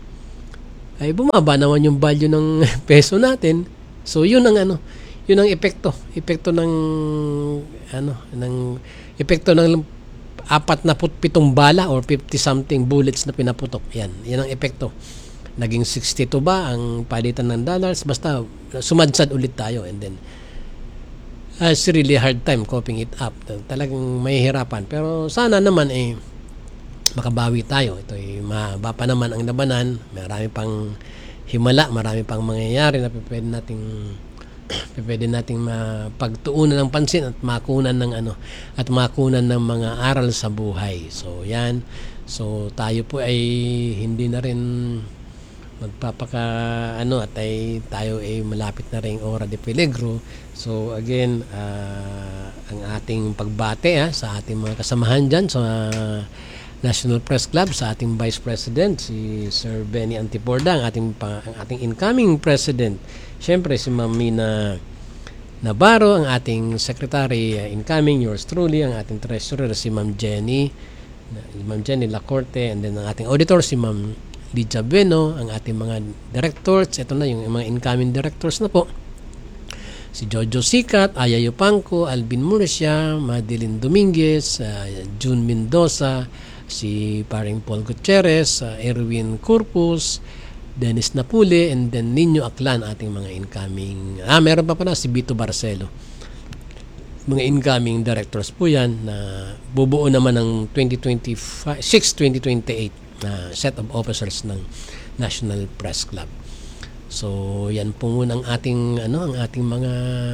ay bumaba naman yung value ng peso natin. So yun ang ano, yun ang epekto, epekto ng ano, ng epekto ng apat na pitong bala or fifty something bullets na pinaputok. Yan, yan ang epekto. Naging sixty-two ba ang palitan ng dollars? Basta sumadsad ulit tayo and then uh, it's really hard time coping it up. Talagang mahihirapan. Pero sana naman eh makabawi tayo. Ito ay mahaba pa naman ang labanan. Marami pang himala, marami pang mangyayari na pwede nating pwede nating mapagtuunan ng pansin at makunan ng ano at makunan ng mga aral sa buhay. So yan. So tayo po ay hindi na rin magpapaka ano at ay tayo ay malapit na ring ora de peligro. So again, uh, ang ating pagbate ah, sa ating mga kasamahan dyan sa uh, National Press Club, sa ating Vice President si Sir Benny Antiporda, ang ating pa, ang ating incoming President. Siyempre si Ma'am Mina Navarro, ang ating Secretary uh, incoming, yours truly, ang ating Treasurer si Ma'am Jenny, Ma'am Jenny Lacorte, and then ang ating auditor si Ma'am Lydia Bueno, ang ating mga directors, ito na yung mga incoming directors na po. Si Jojo Sicat, Aya Yupanco, Alvin Murcia, Madeline Dominguez, uh, June Mendoza, si paring Paul Gutierrez, uh, Erwin Corpus, Dennis Napule, and then Nino Aklan, ating mga incoming. Ah, meron pa pala si Vito Barcelo. Mga incoming directors po yan na bubuo naman ng twenty twenty-six to twenty twenty-eight na set of officers ng National Press Club. So, yan po muna ang ating ano, ang ating mga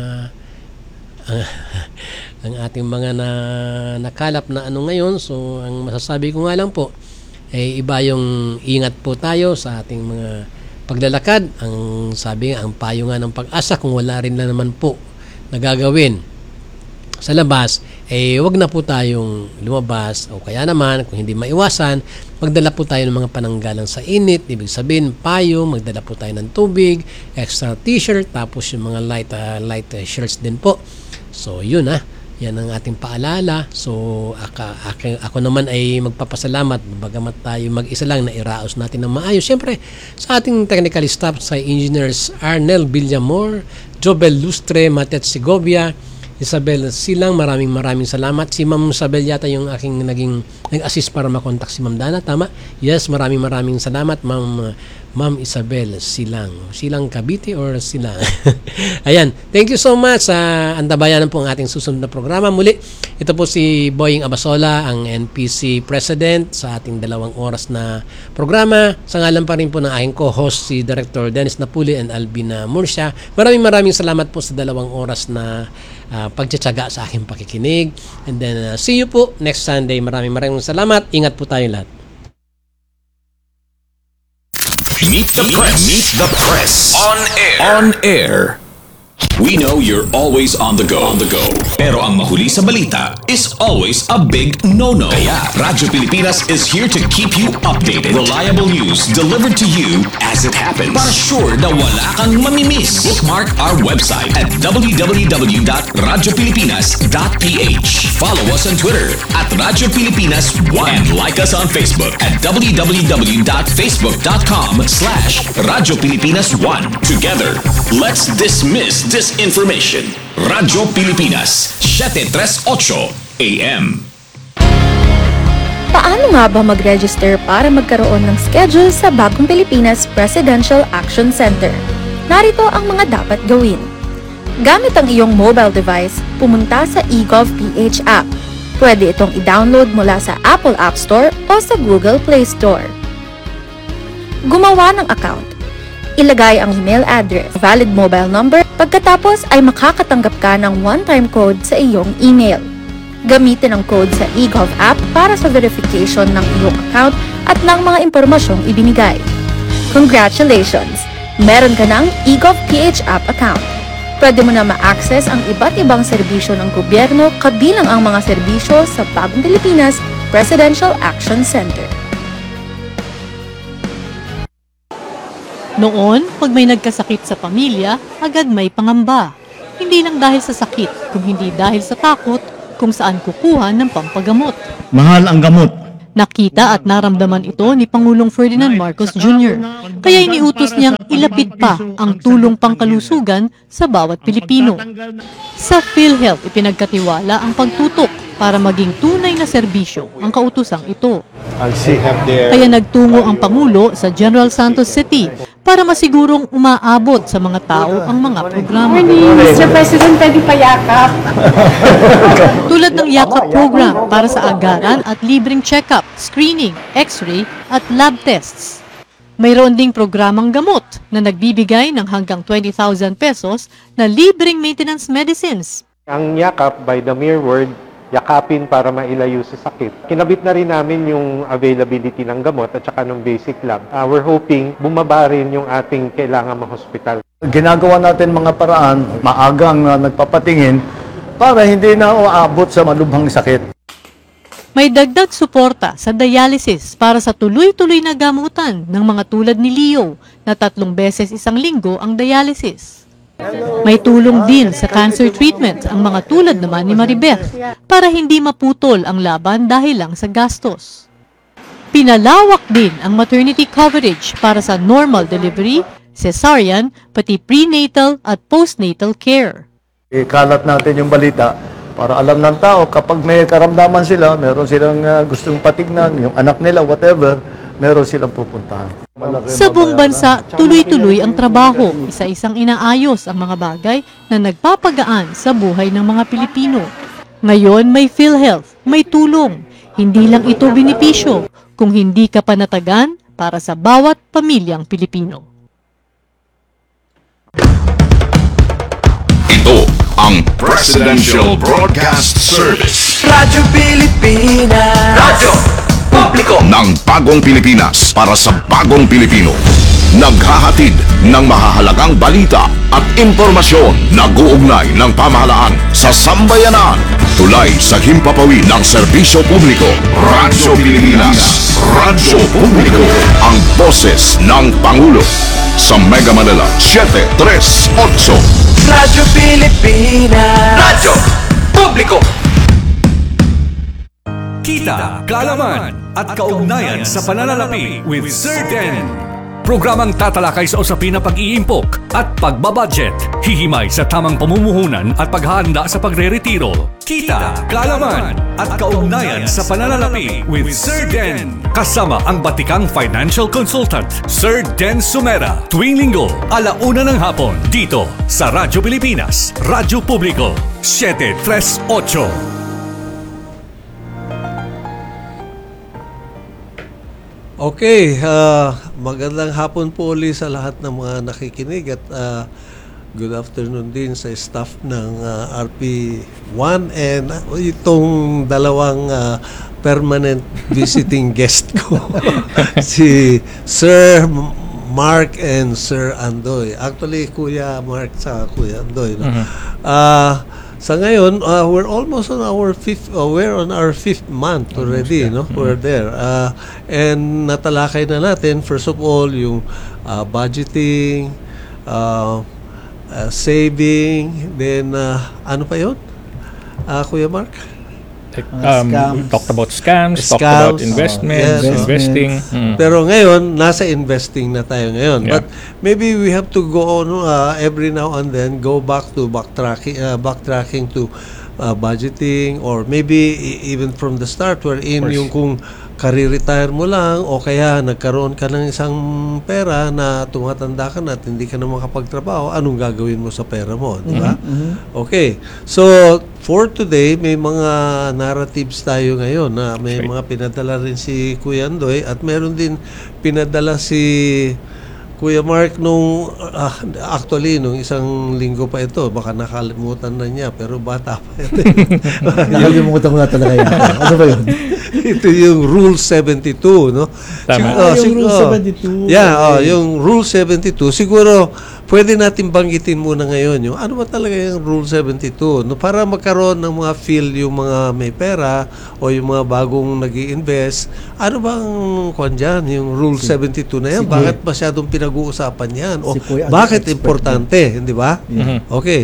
uh, ang ating mga na nakalap na ano ngayon. So, ang masasabi ko nga lang po ay iba yung ingat po tayo sa ating mga paglalakad. Ang sabi nga, ang payo nga ng pag-asa, kung wala rin na naman po nagagawin sa labas, eh wag na po tayong lumabas o kaya naman kung hindi maiwasan, magdala po tayo ng mga pananggalang sa init. Ibig sabihin, payo, magdala po tayo ng tubig, extra t-shirt, tapos yung mga light uh, light uh, shirts din po. So yun ah, yan ang ating paalala. So aka, ako, ako naman ay magpapasalamat bagamat tayo mag-isa lang na iraos natin ng maayos. Siyempre sa ating technical staff, sa engineers Arnel Villamor, Jobel Lustre, Matet Segovia, Isabel Silang, maraming maraming salamat. Si Ma'am Isabel yata yung aking naging nag-assist para makontak si Ma'am Dana, tama? Yes, maraming maraming salamat Ma'am Ma'am Isabel Silang. Silang Cavite or Silang? Ayan, thank you so much. Uh, antabayanan po ang ating susunod na programa. Muli, ito po si Boying Abasola, ang N P C President sa ating dalawang oras na programa. Sa ngalan pa rin po ng aking co-host si Director Dennis Napuli and Albina Murcia. Maraming maraming salamat po sa dalawang oras na uh, pagtsatsaga sa aking pakikinig. And then uh, see you po next Sunday. Maraming maraming salamat. Ingat po tayo lahat. Meet the press. Meet the press. On air. On air. We know you're always on the go. On the go. Pero ang mahuli sa balita is always a big no-no. Kaya Radyo Pilipinas is here to keep you updated. Reliable news delivered to you as it happens. Para sure na wala kang mamimiss. Bookmark our website at w w w dot radyo pilipinas dot p h. Follow us on Twitter at Radyo Pilipinas one. And like us on Facebook at w w w dot facebook dot com slash Radyo Pilipinas one. Together, let's dismiss disinformation. Radyo Pilipinas, seven thirty-eight A M. Paano nga ba mag-register para magkaroon ng schedule sa Bagong Pilipinas Presidential Action Center? Narito ang mga dapat gawin. Gamit ang iyong mobile device, pumunta sa eGovPH app. Pwede itong i-download mula sa Apple App Store o sa Google Play Store. Gumawa ng account. Ilagay ang email address, valid mobile number, pagkatapos ay makakatanggap ka ng one-time code sa iyong email. Gamitin ang code sa eGov app para sa verification ng iyong account at ng mga impormasyong ibinigay. Congratulations! Meron ka ng eGov P H app account. Pwede mo na ma-access ang iba't ibang serbisyo ng gobyerno kabilang ang mga serbisyo sa Bagong Pilipinas Presidential Action Center. Noon, pag may nagkasakit sa pamilya, agad may pangamba. Hindi lang dahil sa sakit, kung hindi dahil sa takot kung saan kukuha ng pampagamot. Mahal ang gamot. Nakita at naramdaman ito ni Pangulong Ferdinand Marcos Junior Kaya iniutos niyang ilapit pa ang tulong pangkalusugan sa bawat Pilipino. Sa PhilHealth, ipinagkatiwala ang pagtutok para maging tunay na serbisyo ang kautusang ito. Kaya nagtungo ang Pangulo sa General Santos City para masigurong umaabot sa mga tao ang mga programa. Mister President, pwede payakap. Tulad ng Yakap program para sa agaran at libreng check-up, screening, x-ray at lab tests. Mayroon ding programang gamot na nagbibigay ng hanggang twenty thousand pesos na libreng maintenance medicines. Ang yakap, by the mere word, yakapin para mailayo sa sakit. Kinabit na rin namin yung availability ng gamot at saka ng basic lab. Uh, we're hoping bumaba rin yung ating kailangan ma-hospital. Ginagawa natin mga paraan, maagang uh, nagpapatingin para hindi na uabot sa malubhang sakit. May dagdag suporta sa dialysis para sa tuloy-tuloy na gamutan ng mga tulad ni Leo na tatlong beses isang linggo ang dialysis. May tulong din sa cancer treatment ang mga tulad naman ni Maribeth para hindi maputol ang laban dahil lang sa gastos. Pinalawak din ang maternity coverage para sa normal delivery, cesarean, pati prenatal at postnatal care. Ikalat natin yung balita para alam ng tao kapag may karamdaman sila, meron silang uh, gustong patignan, yung anak nila, whatever, meron silang pupuntahan. Sa buong bansa, tuloy-tuloy ang trabaho, isa-isang inaayos ang mga bagay na nagpapagaan sa buhay ng mga Pilipino. Ngayon may PhilHealth, may tulong. Hindi lang ito benepisyo, kung hindi ka panatagan para sa bawat pamilyang Pilipino. Ito ang Presidential Broadcast Service. Radyo Pilipinas. Radyo Publiko Ng bagong Pilipinas para sa bagong Pilipino. Naghahatid ng mahahalagang balita at impormasyon na guugnay ng pamahalaan sa sambayanan. Tulay sa himpapawid ng serbisyo publiko. Radyo Pilipinas. Radyo Publiko. Ang boses ng Pangulo. Sa Mega Manila, seven three eight. Radyo Pilipinas. Radyo Publiko. Kita, kaalaman at kaugnayan sa pananalapi with Sir Den. Programang tatalakay sa usapin ng pag-iimpok at pagbabudget. Hihimay sa tamang pamumuhunan at paghahanda sa pagre-retiro. Kita, kaalaman at kaugnayan sa pananalapi with Sir Den. Kasama ang batikang financial consultant, Sir Den Sumera. Tuwing linggo, alauna ng hapon, dito sa Radyo Pilipinas, Radyo Publiko, seven three eight. Okay, uh, magandang hapon po ulit sa lahat ng mga nakikinig at uh, good afternoon din sa staff ng uh, R P one and uh, itong dalawang uh, permanent visiting guest ko, si Sir Mark and Sir Andoy. Actually, Kuya Mark sa Kuya Andoy. No? Mm-hmm. Uh, Sa ngayon, uh, we're almost on our fifth, uh, we're on our fifth month already, almost, yeah. no? Mm-hmm. We're there. Uh, and natalakay na natin, first of all, yung uh, budgeting, uh, uh, saving, then, uh, ano pa yun? Uh, Kuya Mark? Um, we talked about scams, scams talked about investments, yes, investing. Hmm. Pero ngayon, nasa investing na tayo ngayon. Yeah. But maybe we have to go on uh, every now and then, go back to backtracking, uh, backtracking to uh, budgeting, or maybe even from the start, wherein yung kung kare-retire mo lang o kaya nagkaroon ka ng isang pera na tumatanda ka na at hindi ka na makapagtrabaho, anong gagawin mo sa pera mo, di ba? Mm-hmm. Okay. So, for today, may mga narratives tayo ngayon na may mga pinadala rin si Kuya Andoy at meron din pinadala si Kuya Mark, nung ah, actually nung isang linggo pa ito, baka nakalimutan na niya, pero bata pa ito. Nakalimutan ko na talaga yan. Ano ba yun? Ito yung Rule seventy-two, no? Tama. Sig- Ah, yung sig- Rule oh. seventy-two. Yeah, oh, Okay. yung Rule seventy-two, siguro pwede natin banggitin muna ngayon yung ano ba talaga yung Rule seventy-two, no? Para magkaroon ng mga feel yung mga may pera o yung mga bagong nag-i-invest. Ano bang kwan dyan, yung Rule seventy-two na yan? si Bakit masyadong pinag-uusapan yan? O Si Kuya, bakit ano, expert importante, hindi ba? Mhm. Okay.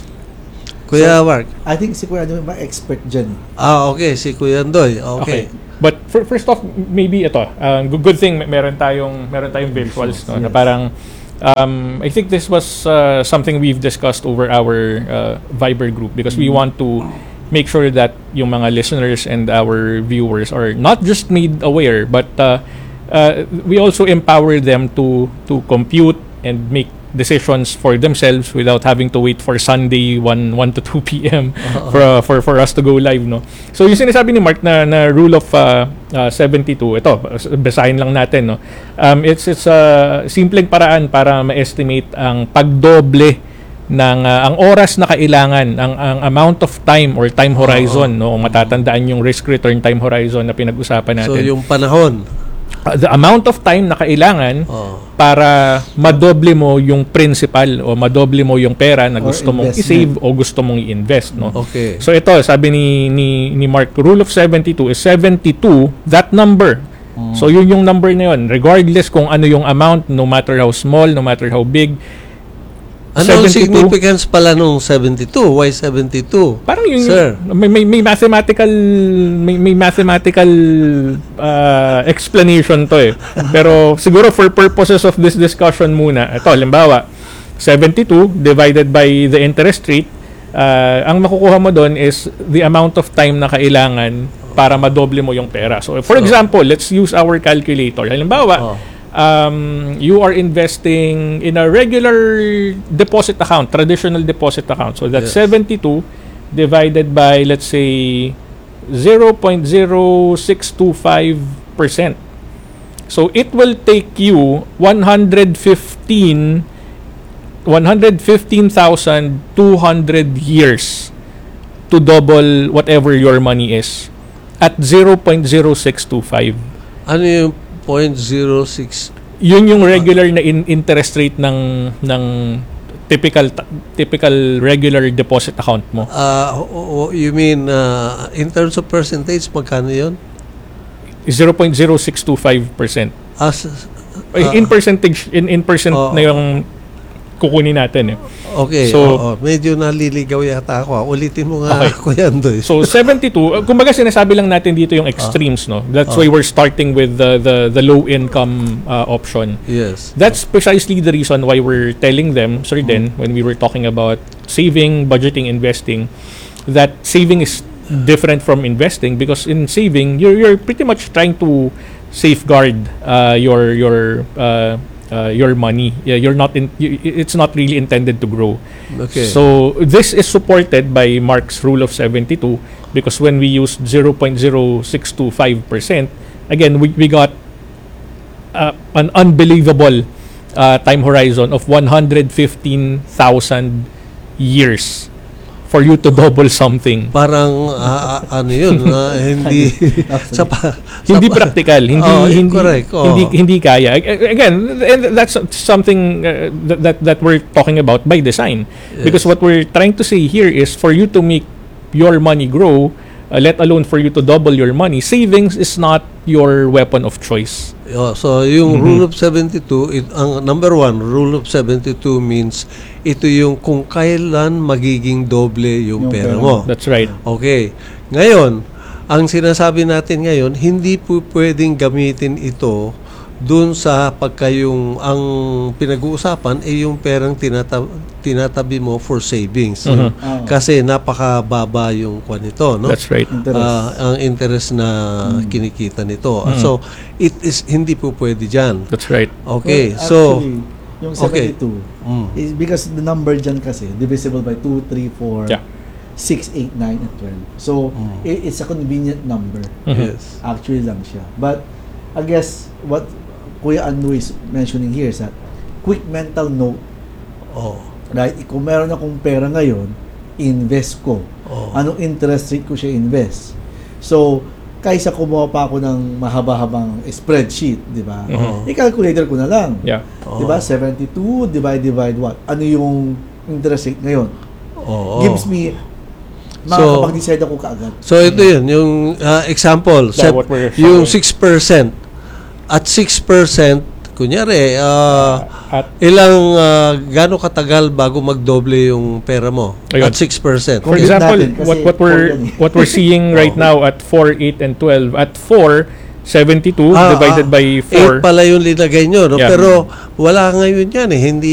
Kuya Mark. I think si Kuya Andoy ba expert dyan? Ah, okay. Si Kuya Andoy. Okay. But for, first off, maybe ito, uh, good, good thing meron tayong meron tayong visuals, no, na Yes. parang um, I think this was uh, something we've discussed over our uh, Viber group because we want to make sure that yung mga listeners and our viewers are not just made aware, but uh, uh, we also empower them to to compute and make decisions for themselves without having to wait for Sunday one to two p.m. for, uh, for for us to go live, no. So yung sinasabi ni Mark na na rule of uh, uh, seventy-two, ito basahin lang natin, no. Um it's it's a simpleng paraan para ma-estimate ang pagdoble ng uh, ang oras na kailangan, ang ang amount of time or time horizon, no. Kung matatandaan yung risk return time horizon na pinag-usapan natin. So yung panahon, Uh, the amount of time na kailangan oh. para madoble mo yung principal o madoble mo yung pera na Or gusto mong investment. i-save o gusto mong i-invest, no? Okay. So ito, sabi ni ni, ni Mark, rule of seventy-two is seventy-two, that number. So yun yung number na yun, regardless kung ano yung amount, no matter how small, no matter how big. Ano ang seventy-two significance pala nung seventy-two? Why seventy-two? Parang yung Sir. may, may may mathematical may, may mathematical uh, explanation to eh. Pero siguro for purposes of this discussion muna, ito halimbawa seventy-two divided by the interest rate, uh, ang makukuha mo doon is the amount of time na kailangan para madoble mo yung pera. So for So, example, let's use our calculator. Halimbawa, Oh. um, you are investing in a regular deposit account, traditional deposit account. So that's Yes. seventy-two divided by, let's say, zero point zero six two five percent. So it will take you one hundred fifteen one hundred fifteen thousand two hundred years to double whatever your money is at zero point zero six two five. Ano yung zero point zero six? Yun yung regular na in interest rate ng ng typical ta- typical regular deposit account mo. Uh, o- o- you mean uh, in terms of percentage, magkano yun? zero point zero six two five percent. As, in percentage in in percent Oo. na yung kukunin natin eh. Okay, So- oo. Medyo naliligaw yata ako. ah. Ulitin mo nga, Okay. Kuya Andoy. So seventy-two, uh, kumbaga sinasabi lang natin dito yung extremes, no. That's Ah. why we're starting with the the the low income uh, option. Yes. That's precisely the reason why we're telling them, Sir Den, when we were talking about saving, budgeting, investing, that saving is different from investing because in saving, you're you're pretty much trying to safeguard uh, your your uh, uh, your money. Yeah, you're not in. You, it's not really intended to grow. Okay. So this is supported by Mark's rule of seventy-two because when we used zero point zero six two five percent, again we we got uh, an unbelievable uh, time horizon of one hundred fifteen thousand years for you to double something. Parang ah, ah, ano yun, ah, hindi sa pa, Hindi sa pa- practical, hindi Oh, hindi correct. Oh. hindi hindi kaya. A- Again, and that's something uh, that, that that we're talking about by design. Because what we're trying to say here is for you to make your money grow, uh, let alone for you to double your money, savings is not your weapon of choice. Oh, so yung Mhm. rule of seventy-two, it, ang number one, rule of seventy-two means ito yung kung kailan magiging doble yung, Yung pera pera mo. That's right. Okay. Ngayon, ang sinasabi natin ngayon, hindi po pwedeng gamitin ito dun sa pagka yung ang pinag-uusapan ay yung perang tinata- tinatabi mo for savings. Mhm. Ah. Kasi napakababa yung kwan nito, no? That's right. Interest. Ah, ang interest na kinikita nito. Mm. So, it is hindi po pwede diyan. That's right. Okay. Well, So, actually, yung okay. seventy-two Mm. is because the number dyan kasi divisible by two, three, four, Yeah. six, eight, nine, and twelve. So, Mm. i- it's a convenient number. Mhm. Yes. Actually lang siya. But, I guess, what Kuya Anu is mentioning here is that quick mental note. Oh. Right? Kung meron akong pera ngayon, invest ko. Oh. Anong interest rate ko siya invest? So, kaysa kumuha pa ako ng mahaba-habang spreadsheet, di ba? Mhm. I-calculator ko na lang. Yeah. Di ba? seventy-two divide divide what? Ano yung interest rate ngayon? Oo. Gives me, So- makakapag-decide ako kaagad. So ito yun, yung uh, example, That sep- what we're yung showing. six percent. At six percent, kunyari, uh, At ilang, uh, gano'ng katagal bago magdoble yung pera mo? Ayun. At six percent. For Compute example, natin kasi what what we're four yan eh. what we're seeing right now at four, eight and twelve. At four, seventy-two Ah, divided ah, by four. eight pala yung linagay nyo, no? Yeah. Pero wala ngayon yan eh. Hindi